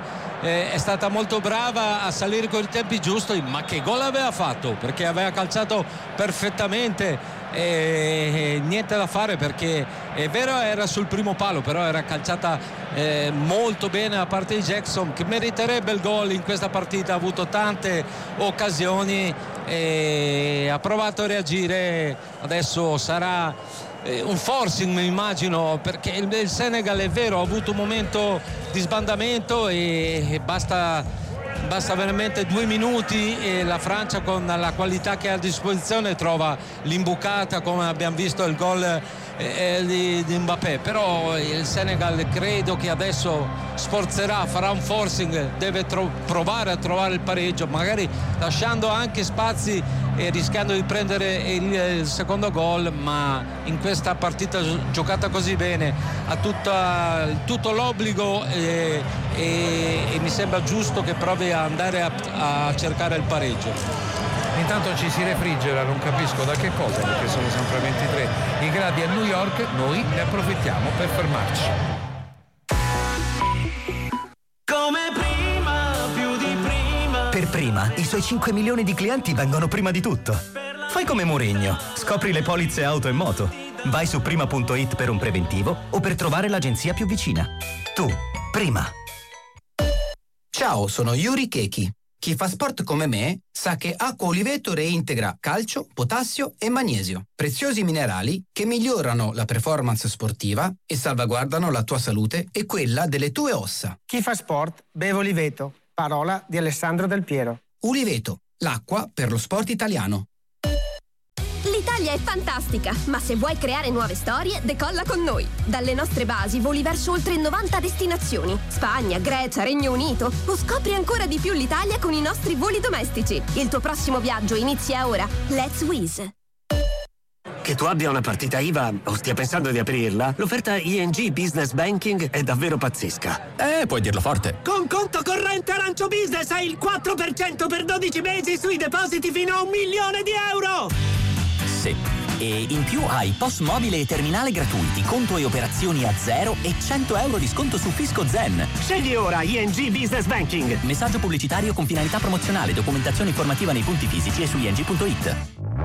è stata molto brava a salire con i tempi giusti, ma che gol aveva fatto, perché aveva calciato perfettamente e niente da fare, perché è vero era sul primo palo, però era calciata molto bene da parte di Jackson, che meriterebbe il gol in questa partita. Ha avuto tante occasioni e ha provato a reagire. Adesso sarà un forcing, mi immagino, perché il Senegal è vero ha avuto un momento di sbandamento e basta veramente 2 minuti e la Francia, con la qualità che ha a disposizione, trova l'imbucata, come abbiamo visto il gol di Mbappé. Però il Senegal credo che adesso sforzerà, farà un forcing, deve provare a trovare il pareggio, magari lasciando anche spazi e rischiando di prendere il secondo gol, ma in questa partita giocata così bene ha tutto l'obbligo e mi sembra giusto che provi a andare a cercare il pareggio. Intanto ci si refrigera, non capisco da che cosa, perché sono sempre 23 i gradi a New York. Noi ne approfittiamo per fermarci. Come prima, più di prima. Per Prima, i suoi 5 milioni di clienti vengono prima di tutto. Fai come Mourinho, scopri le polizze auto e moto. Vai su prima.it per un preventivo o per trovare l'agenzia più vicina. Tu, Prima. Ciao, sono Yuri Keki. Chi fa sport come me sa che acqua Oliveto reintegra calcio, potassio e magnesio, preziosi minerali che migliorano la performance sportiva e salvaguardano la tua salute e quella delle tue ossa. Chi fa sport beve Oliveto, parola di Alessandro Del Piero. Oliveto, l'acqua per lo sport italiano. L'Italia è fantastica, ma se vuoi creare nuove storie, decolla con noi. Dalle nostre basi voli verso oltre 90 destinazioni. Spagna, Grecia, Regno Unito. O scopri ancora di più l'Italia con i nostri voli domestici. Il tuo prossimo viaggio inizia ora. Let's Wizz. Che tu abbia una partita IVA o stia pensando di aprirla, l'offerta ING Business Banking è davvero pazzesca. Puoi dirlo forte. Con conto corrente Arancio Business hai il 4% per 12 mesi sui depositi fino a €1 milione. Sì. E in più hai POS mobile e terminale gratuiti, conto e operazioni a zero e €100 di sconto su Fisco Zen. Scegli ora ING Business Banking. Messaggio pubblicitario con finalità promozionale, documentazione informativa nei punti fisici e su ing.it.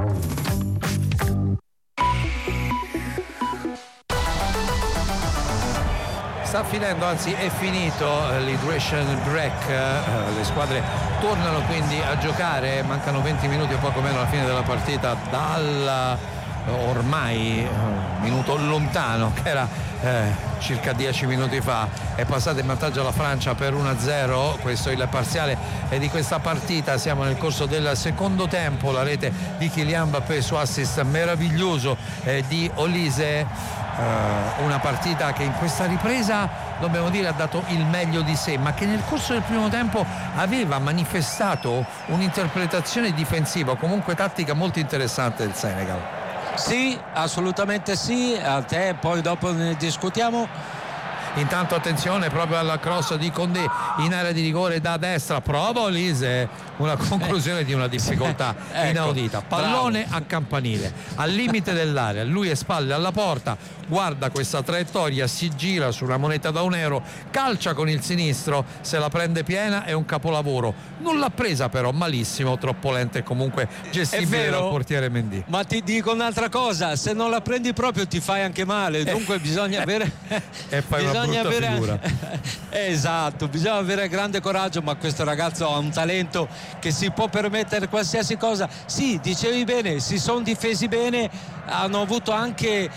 Sta finendo, anzi è finito l'hydration break, le squadre tornano quindi a giocare, mancano 20 minuti o poco meno alla fine della partita dal ormai minuto lontano che era circa 10 minuti fa. È passata in vantaggio la Francia per 1-0, questo è il parziale di questa partita. Siamo nel corso del secondo tempo, la rete di Kylian Mbappé su assist meraviglioso di Olise. Una partita che in questa ripresa, dobbiamo dire, ha dato il meglio di sé, ma che nel corso del primo tempo aveva manifestato un'interpretazione difensiva, comunque tattica molto interessante del Senegal. Sì, assolutamente sì, a te poi dopo ne discutiamo. Intanto attenzione proprio alla cross di Condé in area di rigore da destra, prova Olise, una conclusione di una difficoltà inaudita. Pallone a campanile al limite dell'area, lui è spalle alla porta, guarda questa traiettoria, si gira sulla moneta da €1, calcia con il sinistro, se la prende piena è un capolavoro. Non l'ha presa però malissimo, troppo lenta e comunque gestibile dal portiere Mendy. Ma ti dico un'altra cosa, se non la prendi proprio ti fai anche male, dunque bisogna avere e fai una brutta figura. Esatto, bisogna avere grande coraggio, ma questo ragazzo ha un talento che si può permettere qualsiasi cosa. Sì, dicevi bene, si sono difesi bene, hanno avuto anche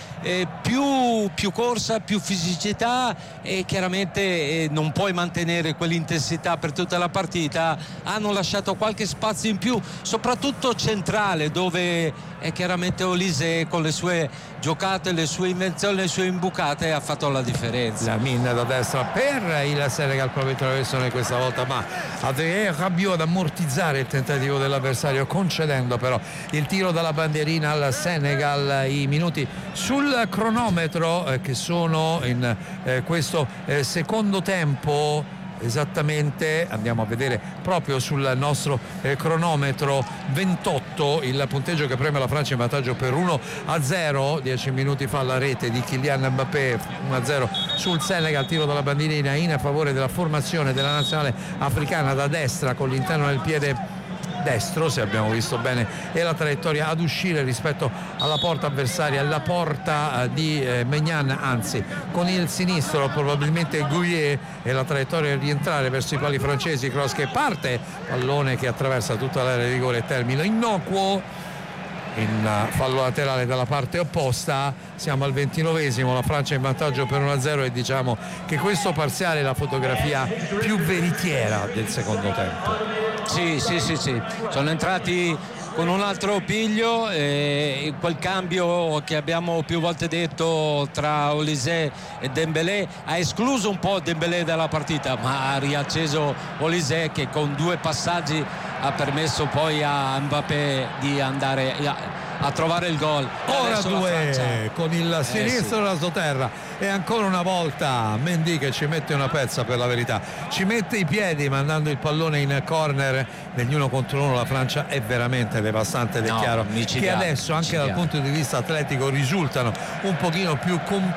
più corsa, più fisicità e chiaramente non puoi mantenere quell'intensità per tutta la partita. Hanno lasciato qualche spazio in più, soprattutto centrale, dove chiaramente Olise con le sue giocate, le sue invenzioni, le sue imbucate ha fatto la differenza. La minna da destra per il Senegal, proprio traversone questa volta, ma Adrien Rabiot ad ammortizzare il tentativo dell'avversario, concedendo però il tiro dalla bandierina al Senegal. I minuti sul cronometro che sono in questo secondo tempo. Esattamente, andiamo a vedere proprio sul nostro cronometro, 28 il punteggio che preme la Francia in vantaggio per 1-0. 10 minuti fa la rete di Kylian Mbappé, 1-0 sul Senegal. Tiro dalla bandierina in favore della formazione della nazionale africana da destra con l'interno del piede destro, se abbiamo visto bene, e la traiettoria ad uscire rispetto alla porta avversaria, la porta di Maignan, anzi con il sinistro probabilmente Gouillet, e la traiettoria di rientrare verso i pali francesi. Cross che parte, pallone che attraversa tutta l'area di rigore e termine innocuo in fallo laterale dalla parte opposta. Siamo al 29esimo, la Francia in vantaggio per 1-0 e diciamo che questo parziale è la fotografia più veritiera del secondo tempo. Sì, sono entrati con un altro piglio, quel cambio che abbiamo più volte detto tra Olise e Dembélé ha escluso un po' Dembélé dalla partita, ma ha riacceso Olise, che con 2 passaggi ha permesso poi a Mbappé di andare a trovare il gol. Ora 2 con il sinistro della sotterra, e ancora una volta Mendy che ci mette una pezza, per la verità ci mette i piedi mandando il pallone in corner. Negli 1 contro 1 la Francia è veramente devastante ed è chiaro che adesso anche dal punto di vista atletico risultano un pochino più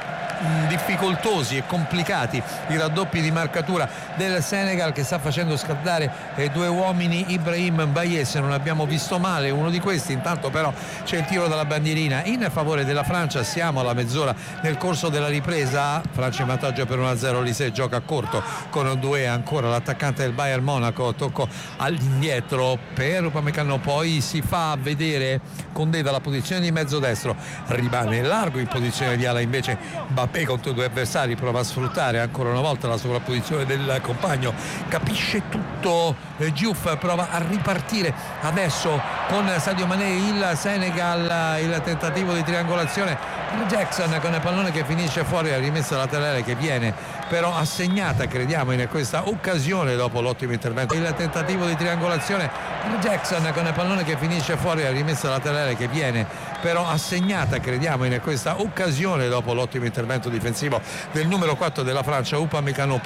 difficoltosi e complicati i raddoppi di marcatura del Senegal, che sta facendo scaldare 2 uomini. Ibrahim Mbaye, se non abbiamo visto male, uno di questi. Intanto però c'è il tiro dalla bandierina in favore della Francia. Siamo alla mezz'ora nel corso della ripresa, Francia in vantaggio per 1-0. Olise gioca a corto con 2, ancora l'attaccante del Bayern Monaco, tocco all'indietro per Upamecano, poi si fa vedere Condé dalla posizione di mezzo destro, rimane largo in posizione di ala invece Mbappé contro 2 avversari, prova a sfruttare ancora una volta la sovrapposizione del compagno, capisce tutto. Diouf prova a ripartire adesso con Sadio Mané il Senegal, il tentativo di triangolazione Jackson con il pallone che finisce fuori, la rimessa laterale che viene però assegnata, crediamo, in questa occasione dopo l'ottimo intervento. Il tentativo di triangolazione Jackson con il pallone che finisce fuori, la rimessa laterale che viene però assegnata, crediamo, in questa occasione dopo l'ottimo intervento difensivo del numero 4 della Francia, Upamecano.